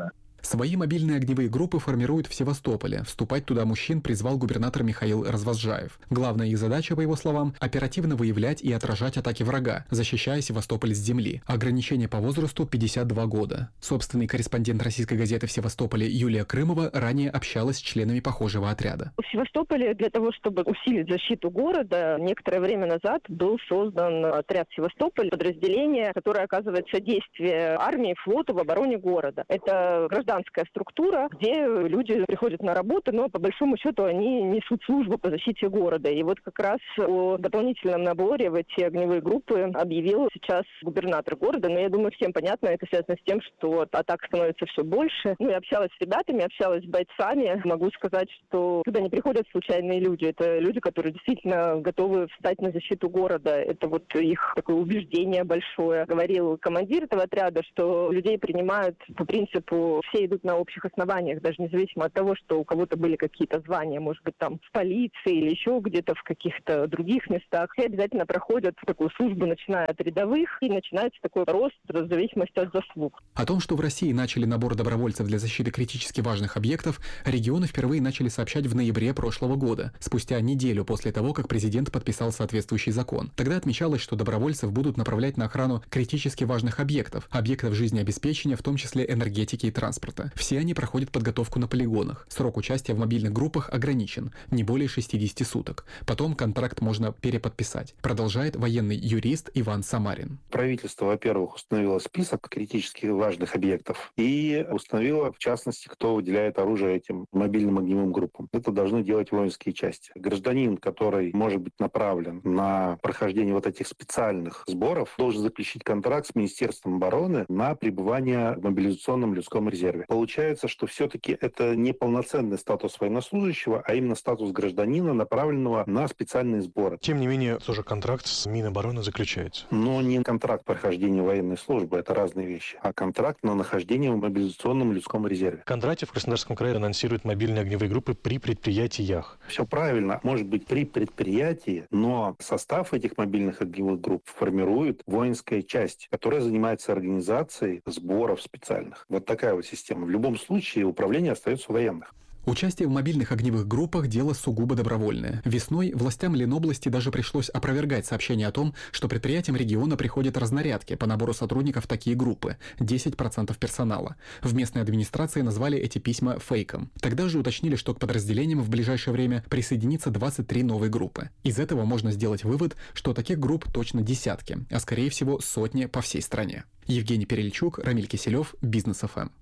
Свои мобильные огневые группы формируют в Севастополе. Вступать туда мужчин призвал губернатор Михаил Развозжаев. Главная их задача, по его словам, оперативно выявлять и отражать атаки врага, защищая Севастополь с земли. Ограничение по возрасту пятьдесят два года. Собственный корреспондент российской газеты в Севастополе Юлия Крымова ранее общалась с членами похожего отряда.
В Севастополе для того, чтобы усилить защиту города, некоторое время назад был создан отряд Севастополь, подразделение, которое оказывает содействие армии, флоту в обороне города. Это гражданская структура, где люди приходят на работу, но по большому счету они несут службу по защите города. И вот как раз о дополнительном наборе в эти огневые группы объявил сейчас губернатор города. Но я думаю, всем понятно, это связано с тем, что атак становится все больше. Ну, я общалась с ребятами, общалась с бойцами. Могу сказать, что сюда не приходят случайные люди. Это люди, которые действительно готовы встать на защиту города. Это вот их такое убеждение большое. Говорил командир этого отряда, что людей принимают по принципу все идут на общих основаниях, даже независимо от того, что у кого-то были какие-то звания, может быть, там в полиции или еще где-то в каких-то других местах. Все обязательно проходят такую службу, начиная от рядовых, и начинается такой рост в зависимости от заслуг.
О том, что в России начали набор добровольцев для защиты критически важных объектов, регионы впервые начали сообщать в ноябре прошлого года, спустя неделю после того, как президент подписал соответствующий закон. Тогда отмечалось, что добровольцев будут направлять на охрану критически важных объектов, объектов жизнеобеспечения, в том числе энергетики и транспорта. Все они проходят подготовку на полигонах. Срок участия в мобильных группах ограничен, не более шестидесяти суток. Потом контракт можно переподписать, продолжает военный юрист Иван Самарин.
Правительство, во-первых, установило список критически важных объектов и установило, в частности, кто выделяет оружие этим мобильным огневым группам. Это должны делать воинские части. Гражданин, который может быть направлен на прохождение вот этих специальных сборов, должен заключить контракт с Министерством обороны на пребывание в мобилизационном людском резерве. Получается, что все-таки это не полноценный статус военнослужащего, а именно статус гражданина, направленного на специальные сборы.
Тем не менее, тоже контракт с Минобороны заключается.
Но не контракт прохождения военной службы, это разные вещи, а контракт на нахождение в мобилизационном людском резерве.
Кондратьев в Краснодарском крае анонсирует мобильные огневые группы при предприятиях.
Все правильно, может быть при предприятии, но состав этих мобильных огневых групп формирует воинская часть, которая занимается организацией сборов специальных. Вот такая вот система. В любом случае управление остается у военных.
Участие в мобильных огневых группах – дело сугубо добровольное. Весной властям Ленобласти даже пришлось опровергать сообщение о том, что предприятиям региона приходят разнарядки по набору сотрудников в такие группы – десять процентов персонала. В местной администрации назвали эти письма фейком. Тогда же уточнили, что к подразделениям в ближайшее время присоединится двадцать три новые группы. Из этого можно сделать вывод, что таких групп точно десятки, а скорее всего сотни по всей стране. Евгений Перельчук, Рамиль Киселев, Бизнес эф эм.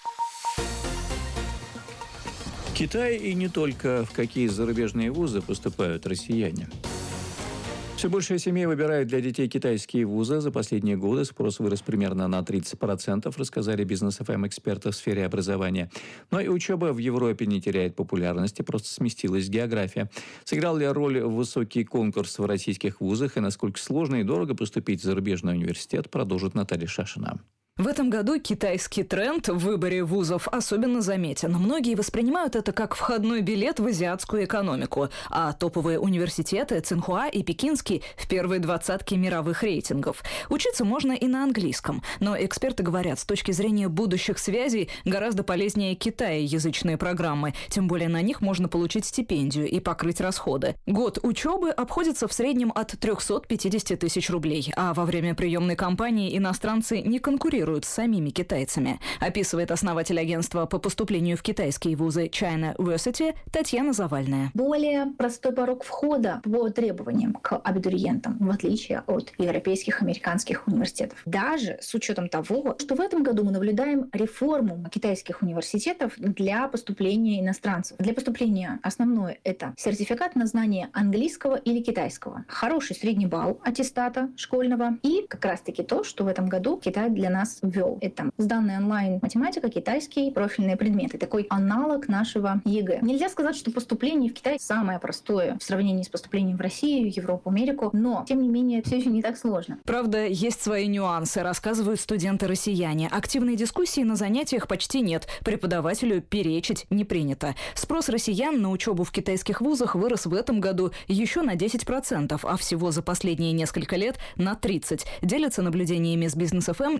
Китай и не только. В какие зарубежные вузы поступают россияне? Все больше семей выбирают для детей китайские вузы. За последние годы спрос вырос примерно на тридцать процентов, рассказали Бизнес эф эм эксперты в сфере образования. Но и учеба в Европе не теряет популярности, просто сместилась география. Сыграл ли роль высокий конкурс в российских вузах и насколько сложно и дорого поступить в зарубежный университет, продолжит Наталья Шашина.
В этом году китайский тренд в выборе вузов особенно заметен. Многие воспринимают это как входной билет в азиатскую экономику, а топовые университеты Цинхуа и Пекинский в первой двадцатке мировых рейтингов. Учиться можно и на английском, но эксперты говорят, с точки зрения будущих связей гораздо полезнее китаеязычные программы, тем более на них можно получить стипендию и покрыть расходы. Год учебы обходится в среднем от трехсот пятидесяти тысяч рублей, а во время приемной кампании иностранцы не конкурируют с самими китайцами, описывает основатель агентства по поступлению в китайские вузы China Versity Татьяна Завальная.
Более простой порог входа по требованиям к абитуриентам, в отличие от европейских, американских университетов. Даже с учетом того, что в этом году мы наблюдаем реформу китайских университетов для поступления иностранцев. Для поступления основное – это сертификат на знание английского или китайского, хороший средний балл аттестата школьного и как раз-таки то, что в этом году Китай для нас ввел. Это сданные онлайн математика, китайский, профильные предметы. Такой аналог нашего ЕГЭ. Нельзя сказать, что поступление в Китай самое простое в сравнении с поступлением в Россию, Европу, Америку, но, тем не менее, все еще не так сложно.
Правда, есть свои нюансы, рассказывают студенты-россияне. Активной дискуссии на занятиях почти нет. Преподавателю перечить не принято. Спрос россиян на учебу в китайских вузах вырос в этом году еще на десять процентов, а всего за последние несколько лет на тридцать процентов. Делится наблюдениями с Бизнес эф эм гендиректор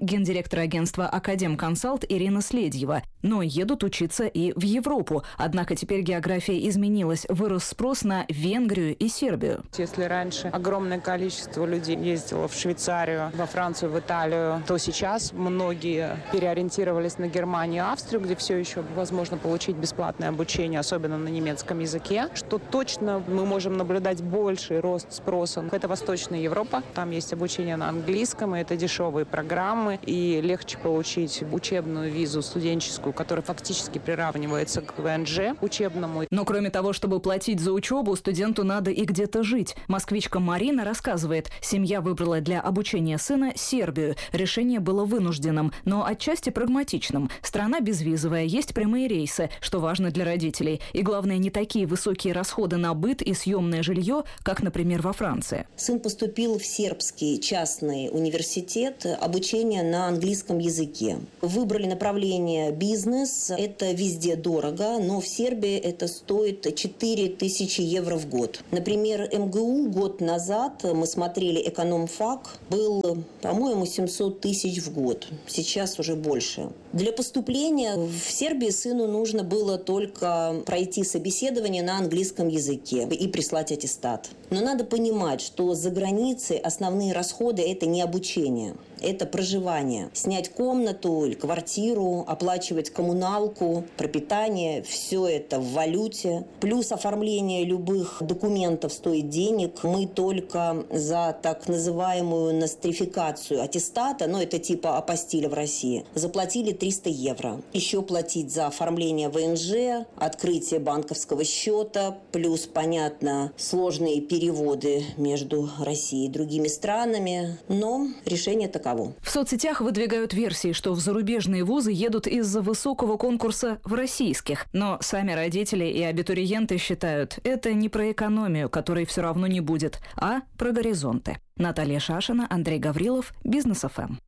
директор агентства «Академконсалт» Ирина Следьева. Но едут учиться и в Европу. Однако теперь география изменилась. Вырос спрос на Венгрию и Сербию.
Если раньше огромное количество людей ездило в Швейцарию, во Францию, в Италию, то сейчас многие переориентировались на Германию и Австрию, где все еще возможно получить бесплатное обучение, особенно на немецком языке. Что точно мы можем наблюдать больший рост спроса. Это Восточная Европа. Там есть обучение на английском, и это дешевые программы, и легче получить учебную визу студенческую, которая фактически приравнивается к вэ эн жэ учебному.
Но кроме того, чтобы платить за учебу, студенту надо и где-то жить. Москвичка Марина рассказывает, семья выбрала для обучения сына Сербию. Решение было вынужденным, но отчасти прагматичным. Страна безвизовая, есть прямые рейсы, что важно для родителей. И главное, не такие высокие расходы на быт и съемное жилье, как, например, во Франции.
Сын поступил в сербский частный университет, обучение на английском языке. Выбрали направление бизнес. Это везде дорого, но в Сербии это стоит четыре тысячи евро в год. Например, эм гэ у год назад, мы смотрели экономфак, был, по-моему, семьсот тысяч в год. Сейчас уже больше. Для поступления в Сербии сыну нужно было только пройти собеседование на английском языке и прислать аттестат. Но надо понимать, что за границей основные расходы – это не обучение. Это проживание. Снять комнату или квартиру, оплачивать коммуналку, пропитание – все это в валюте. Плюс оформление любых документов стоит денег. Мы только за так называемую нострификацию аттестата, ну это типа апостиля в России, заплатили триста евро. Еще платить за оформление вэ эн жэ, открытие банковского счета, плюс, понятно, сложные переводы между Россией и другими странами. Но решение таково.
В соцсетях выдвигают версии, что в зарубежные вузы едут из-за высокого конкурса в российских. Но сами родители и абитуриенты считают, это не про экономию, которой все равно не будет, а про горизонты. Наталья Шашина, Андрей Гаврилов, Бизнес эф эм.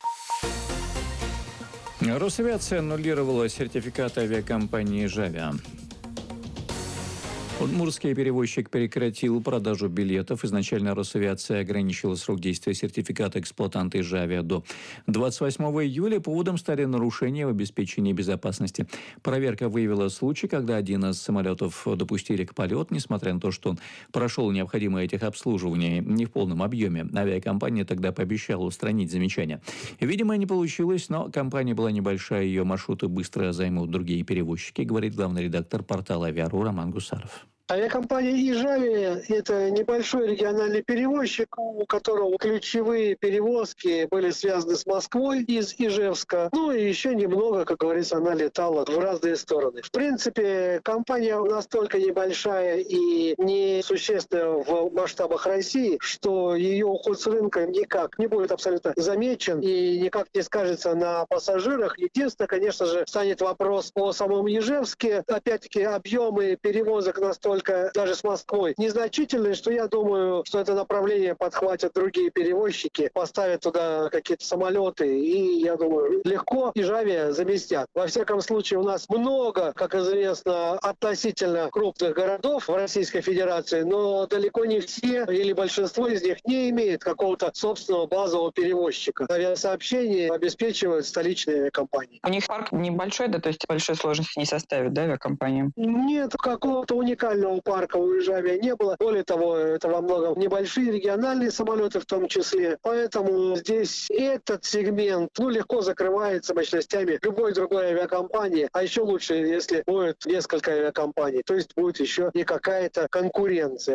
Росавиация аннулировала сертификат авиакомпании «Жавиа». Удмуртский перевозчик прекратил продажу билетов. Изначально Росавиация ограничила срок действия сертификата эксплуатанта из «Жавиа» до двадцать восьмого июля. Поводом стали нарушения в обеспечении безопасности. Проверка выявила случай, когда один из самолетов допустили к полету, несмотря на то, что он прошел необходимое техобслуживание не в полном объеме. Авиакомпания тогда пообещала устранить замечания. Видимо, не получилось, но компания была небольшая, ее маршруты быстро займут другие перевозчики, говорит главный редактор портала «Авиару» Роман Гусаров.
Авиакомпания «Ижавия» – это небольшой региональный перевозчик, у которого ключевые перевозки были связаны с Москвой из Ижевска. Ну и еще немного, как говорится, она летала в разные стороны. В принципе, компания настолько небольшая и несущественная в масштабах России, что ее уход с рынка никак не будет абсолютно замечен и никак не скажется на пассажирах. Единственное, конечно же, станет вопрос о самом Ижевске. Опять-таки, объемы перевозок настолько даже с Москвой незначительные, что я думаю, что это направление подхватят другие перевозчики, поставят туда какие-то самолеты, и, я думаю, легко Ижавия заместят. Во всяком случае, у нас много, как известно, относительно крупных городов в Российской Федерации, но далеко не все или большинство из них не имеет какого-то собственного базового перевозчика. Авиасообщение обеспечивают столичные авиакомпании.
У них парк небольшой, да, то есть большой сложности не составит, да, авиакомпаниям?
Нет, какого-то уникального парка у Ижавия не было. Более того, это во многом небольшие региональные самолеты в том числе. Поэтому здесь этот сегмент ну, легко закрывается мощностями любой другой авиакомпании. А еще лучше, если будет несколько авиакомпаний. То есть будет еще и какая-то конкуренция.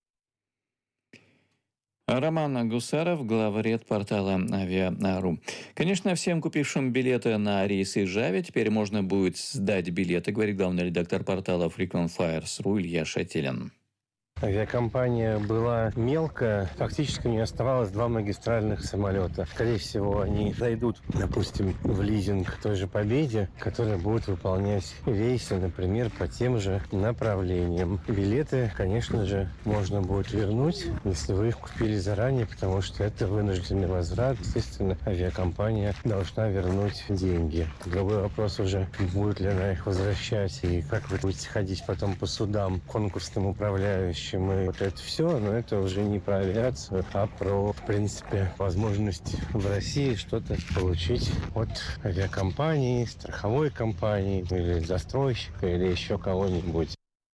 Роман Гусаров, главред портала «Авиару». Конечно, всем купившим билеты на рейсы Ижавия теперь можно будет сдать билеты, говорит главный редактор портала frequent flyers точка ру Илья Шатилин.
Авиакомпания была мелкая, фактически не оставалось два магистральных самолета. Скорее всего, они зайдут, допустим, в лизинг той же «Победе», которая будет выполнять рейсы, например, по тем же направлениям. Билеты, конечно же, можно будет вернуть, если вы их купили заранее, потому что это вынужденный возврат. Естественно, авиакомпания должна вернуть деньги. Другой вопрос уже, будет ли она их возвращать и как вы будете ходить потом по судам конкурсным управляющим будущем и вот это все, но это уже не про авиацию, а про, в принципе, возможность в России что-то получить от авиакомпании, страховой компании или застройщика или еще кого-нибудь.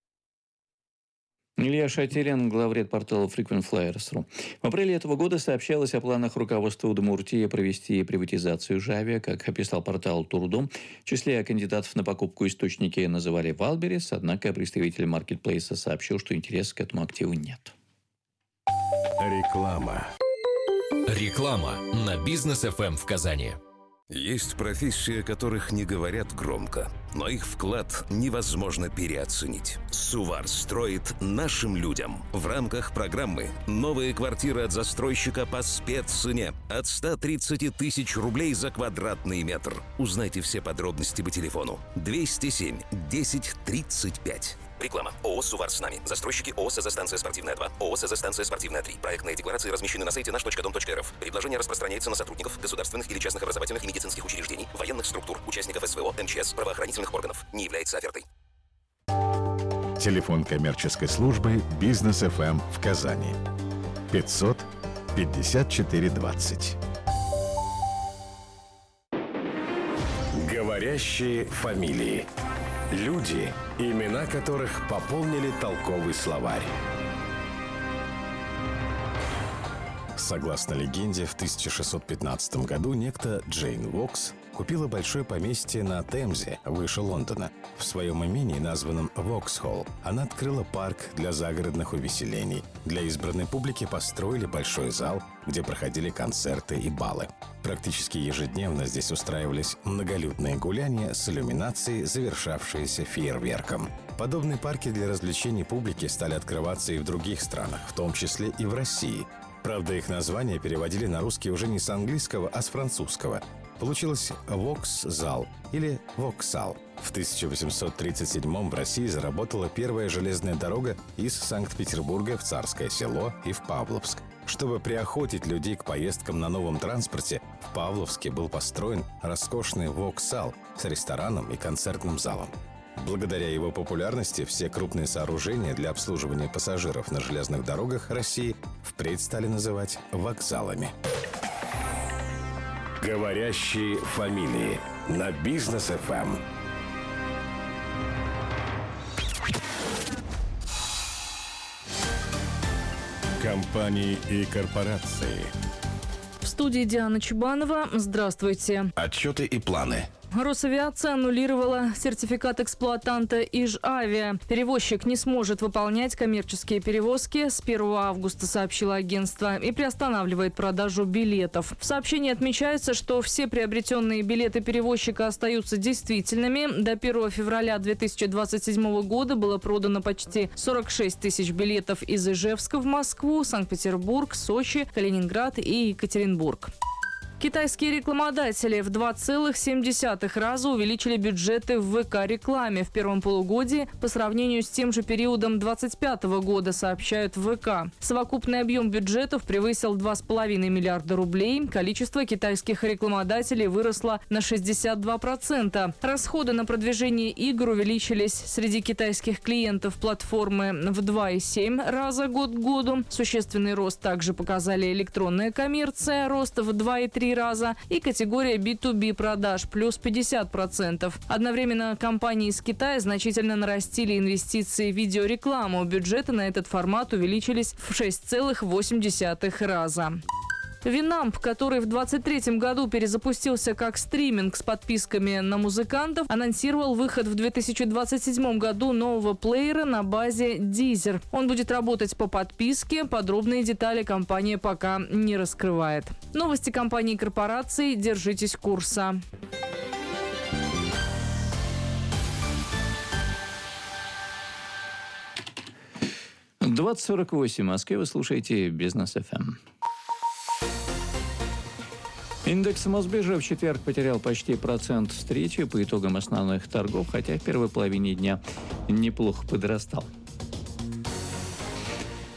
Илья Шатерин, главред портала frequent flyers точка ру. В апреле этого года сообщалось о планах руководства Удмуртии провести приватизацию Жавиа. Как описал портал Турдом, в числе кандидатов на покупку источники называли Валберес, однако представитель маркетплейса сообщил, что интереса к этому активу нет.
Реклама. Реклама на Бизнес эф эм в Казани. Есть профессии, о которых не говорят громко, но их вклад невозможно переоценить. Сувар строит нашим людям в рамках программы «Новые квартиры от застройщика по спеццене» от ста тридцати тысяч рублей за квадратный метр. Узнайте все подробности по телефону двести семь десять тридцать пять. Реклама. ООО «Сувар с нами». Застройщики ООО «СЗ-станция спортивная два», ООО «СЗ-станция спортивная три». Проектные декларации размещены на сайте наш точка дом точка эр эф. Предложение распространяется на сотрудников государственных или частных образовательных и медицинских учреждений, военных структур, участников эс вэ о, эм че эс, правоохранительных органов. Не является офертой.
Телефон коммерческой службы «Бизнес эф эм» в Казани. пятьсот пятьдесят четыре двадцать.
Говорящие фамилии. Люди, имена которых пополнили толковый словарь. Согласно легенде, в тысяча шестьсот пятнадцатом году некто Джейн Вокс купила большое поместье на Темзе, выше Лондона. В своем имении, названном Воксхолл, она открыла парк для загородных увеселений. Для избранной публики построили большой зал, где проходили концерты и балы. Практически ежедневно здесь устраивались многолюдные гуляния с иллюминацией, завершавшиеся фейерверком. Подобные парки для развлечений публики стали открываться и в других странах, в том числе и в России. Правда, их названия переводили на русский уже не с английского, а с французского. Получилось «Вокс-зал» или «Воксал». В тысяча восемьсот тридцать седьмом в России заработала первая железная дорога из Санкт-Петербурга в Царское Село и в Павловск. Чтобы приохотить людей к поездкам на новом транспорте, в Павловске был построен роскошный «Воксал» с рестораном и концертным залом. Благодаря его популярности все крупные сооружения для обслуживания пассажиров на железных дорогах России впредь стали называть вокзалами. Говорящие фамилии на Бизнес эф эм.
Компании и корпорации.
В студии Диана Чубанова. Здравствуйте.
Отчеты и планы.
Росавиация аннулировала сертификат эксплуатанта Ижавиа. Перевозчик не сможет выполнять коммерческие перевозки с первого августа, сообщило агентство, и приостанавливает продажу билетов. В сообщении отмечается, что все приобретенные билеты перевозчика остаются действительными. До первого февраля две тысячи двадцать седьмого года было продано почти сорок шесть тысяч билетов из Ижевска в Москву, Санкт-Петербург, Сочи, Калининград и Екатеринбург. Китайские рекламодатели в два целых семь десятых раза увеличили бюджеты в вэ ка-рекламе в первом полугодии по сравнению с тем же периодом двадцать пятого года, сообщают в вэ ка. Совокупный объем бюджетов превысил два с половиной миллиарда рублей. Количество китайских рекламодателей выросло на шестьдесят два процента. Расходы на продвижение игр увеличились среди китайских клиентов платформы в два и семь раза год к году. Существенный рост также показали электронная коммерция, рост в два и три раза, и категория би ту би продаж плюс пятьдесят процентов. Одновременно компании из Китая значительно нарастили инвестиции в видеорекламу. Бюджеты на этот формат увеличились в шесть целых восемь десятых раза. Винамп, который в двадцать третьем году перезапустился как стриминг с подписками на музыкантов, анонсировал выход в две тысячи двадцать седьмом году нового плеера на базе Deezer. Он будет работать по подписке. Подробные детали компания пока не раскрывает. Новости компании и корпораций. Держитесь курса.
двадцать сорок восемь в Москве. Вы слушаете Бизнес эф эм. Индекс Мосбиржи в четверг потерял почти процент встречи по итогам основных торгов, хотя в первой половине дня неплохо подрастал.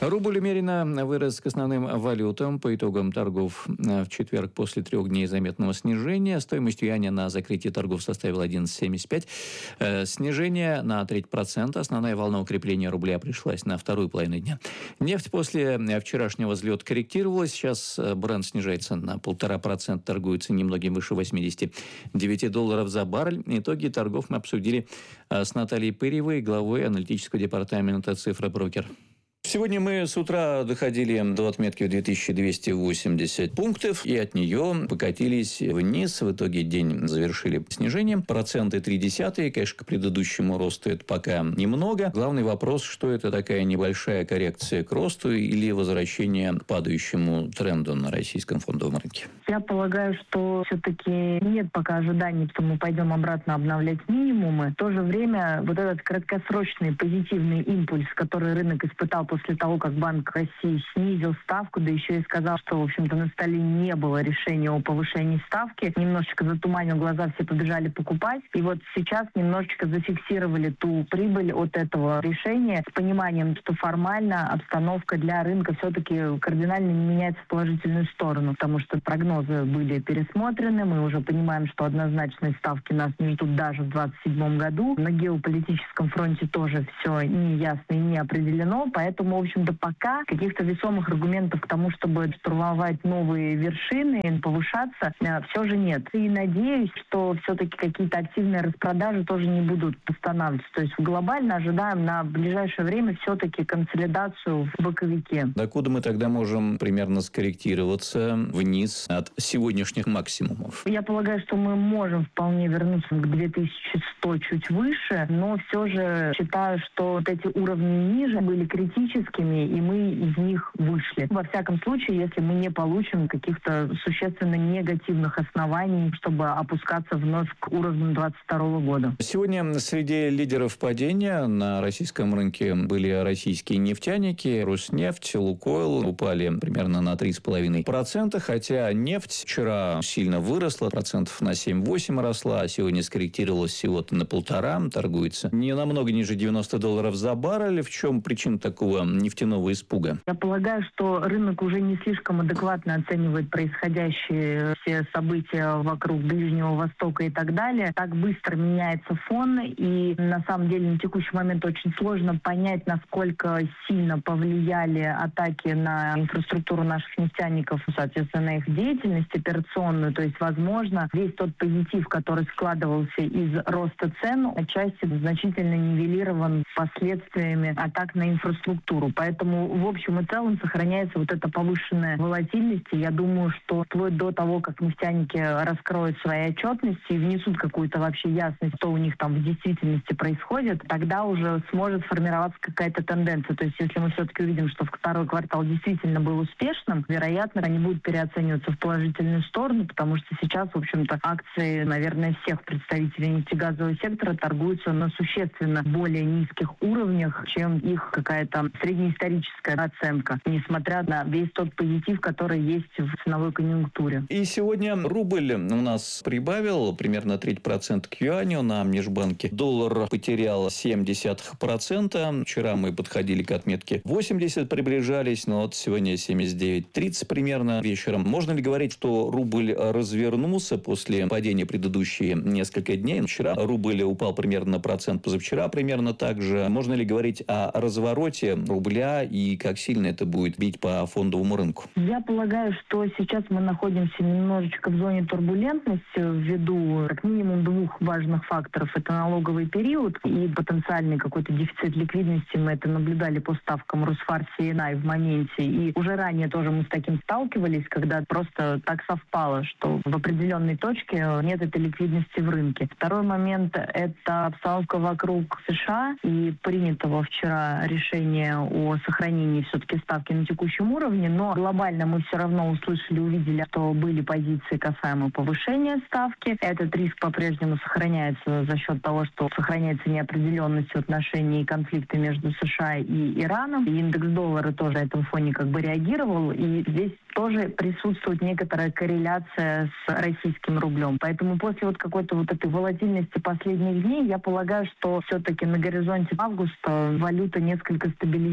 Рубль умеренно вырос к основным валютам по итогам торгов в четверг после трех дней заметного снижения. Стоимость юаня на закрытие торгов составила одиннадцать семьдесят пять. Э, снижение на треть процента. Основная волна укрепления рубля пришлась на вторую половину дня. Нефть после вчерашнего взлета корректировалась. Сейчас Брент снижается на полтора процента, торгуется немногим выше восемьдесят девять долларов за баррель. Итоги торгов мы обсудили с Натальей Пырьевой, главой аналитического департамента «Цифроброкер». Сегодня мы с утра доходили до отметки в две тысячи двести восемьдесят пунктов, и от нее покатились вниз. В итоге день завершили снижением. Проценты три десятые. Конечно, к предыдущему росту это пока немного. Главный вопрос, что это такая небольшая коррекция к росту или возвращение к падающему тренду на российском фондовом рынке?
Я полагаю, что все-таки нет пока ожиданий, что мы пойдем обратно обновлять минимумы. В то же время вот этот краткосрочный позитивный импульс, который рынок испытал после того, как Банк России снизил ставку, да еще и сказал, что, в общем-то, на столе не было решения о повышении ставки, немножечко затуманил глаза, все побежали покупать. И вот сейчас немножечко зафиксировали ту прибыль от этого решения с пониманием, что формально обстановка для рынка все-таки кардинально не меняется в положительную сторону, потому что прогнозы были пересмотрены, мы уже понимаем, что однозначные ставки нас не ждут даже в двадцать седьмом году. На геополитическом фронте тоже все не ясно и не определено, поэтому в общем-то, пока каких-то весомых аргументов к тому, чтобы штурмовать новые вершины, повышаться, все же нет. И надеюсь, что все-таки какие-то активные распродажи тоже не будут останавливаться. То есть глобально ожидаем на ближайшее время все-таки консолидацию в боковике.
Докуда мы тогда можем примерно скорректироваться вниз от сегодняшних максимумов?
Я полагаю, что мы можем вполне вернуться к две тысячи сто чуть выше, но все же считаю, что вот эти уровни ниже были критическими, и мы из них вышли. Во всяком случае, если мы не получим каких-то существенно негативных оснований, чтобы опускаться вновь к уровню двадцать второго года.
Сегодня среди лидеров падения на российском рынке были российские нефтяники. Роснефть, Лукойл упали примерно на три с половиной процента, хотя нефть вчера сильно выросла, процентов на семь-восемь росла, а сегодня скорректировалась всего-то на полтора, торгуется не намного ниже девяносто долларов за баррель. В чем причина такого нефтяного испуга?
Я полагаю, что рынок уже не слишком адекватно оценивает происходящие все события вокруг Ближнего Востока и так далее. Так быстро меняется фон, и на самом деле на текущий момент очень сложно понять, насколько сильно повлияли атаки на инфраструктуру наших нефтяников, соответственно, на их деятельность операционную. То есть, возможно, весь тот позитив, который складывался из роста цен, отчасти значительно нивелирован последствиями атак на инфраструктуру. Поэтому в общем и целом сохраняется вот эта повышенная волатильность. И я думаю, что вплоть до того, как нефтяники раскроют свои отчетности и внесут какую-то вообще ясность, что у них там в действительности происходит, тогда уже сможет формироваться какая-то тенденция. То есть если мы все-таки увидим, что второй квартал действительно был успешным, вероятно, они будут переоцениваться в положительную сторону, потому что сейчас, в общем-то, акции, наверное, всех представителей нефтегазового сектора торгуются на существенно более низких уровнях, чем их какая-то среднеисторическая оценка, несмотря на весь тот позитив, который есть в ценовой конъюнктуре.
И сегодня рубль у нас прибавил примерно треть процента к юаню на межбанке. Доллар потерял семь десятых процента. Вчера мы подходили к отметке восемьдесят, приближались, но вот сегодня семьдесят девять тридцать примерно вечером. Можно ли говорить, что рубль развернулся после падения предыдущие несколько дней? Вчера рубль упал примерно на процент, позавчера примерно так же. Можно ли говорить о развороте рубля и как сильно это будет бить по фондовому рынку?
Я полагаю, что сейчас мы находимся немножечко в зоне турбулентности ввиду как минимум двух важных факторов. Это налоговый период и потенциальный какой-то дефицит ликвидности. Мы это наблюдали по ставкам Росфар си эн ай в моменте. И уже ранее тоже мы с таким сталкивались, когда просто так совпало, что в определенной точке нет этой ликвидности в рынке. Второй момент – это обстановка вокруг США и принятого вчера решения о сохранении все-таки ставки на текущем уровне, но глобально мы все равно услышали, увидели, что были позиции касаемо повышения ставки. Этот риск по-прежнему сохраняется за счет того, что сохраняется неопределенность в отношении конфликта между США и Ираном. И индекс доллара тоже на этом фоне как бы реагировал, и здесь тоже присутствует некоторая корреляция с российским рублем. Поэтому после вот какой-то вот этой волатильности последних дней, я полагаю, что все-таки на горизонте августа валюта несколько стабилизируется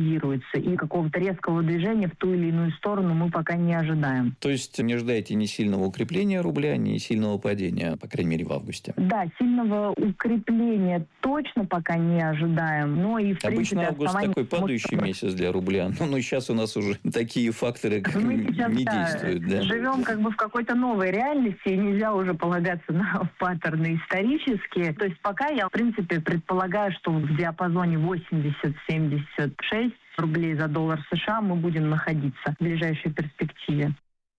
стабилизируется. И какого-то резкого движения в ту или иную сторону мы пока не ожидаем.
То есть не ожидаете ни сильного укрепления рубля, ни сильного падения, по крайней мере, в августе?
Да, сильного укрепления точно пока не ожидаем. Но и, в
Обычно
принципе,
август такой падающий
может...
месяц для рубля. Но, но сейчас у нас уже такие факторы
Мы сейчас,
не
да,
действуют. Да?
Живем как бы в какой-то новой реальности, и нельзя уже полагаться на паттерны исторические. То есть пока я, в принципе, предполагаю, что в диапазоне восемьдесят - семьдесят шесть рублей за доллар США мы будем находиться в ближайшей перспективе.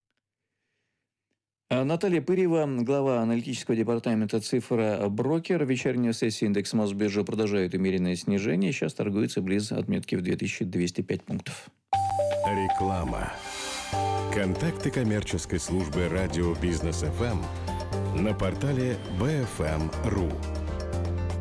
Наталья Пырьева, глава аналитического департамента «Цифра Брокер». Вечерняя сессия индекса Мосбиржи продолжает умеренное снижение. Сейчас торгуется близ отметки в две тысячи двести пять пунктов.
Реклама. Контакты коммерческой службы радио «Бизнес эф эм» на портале би эф эм точка ру.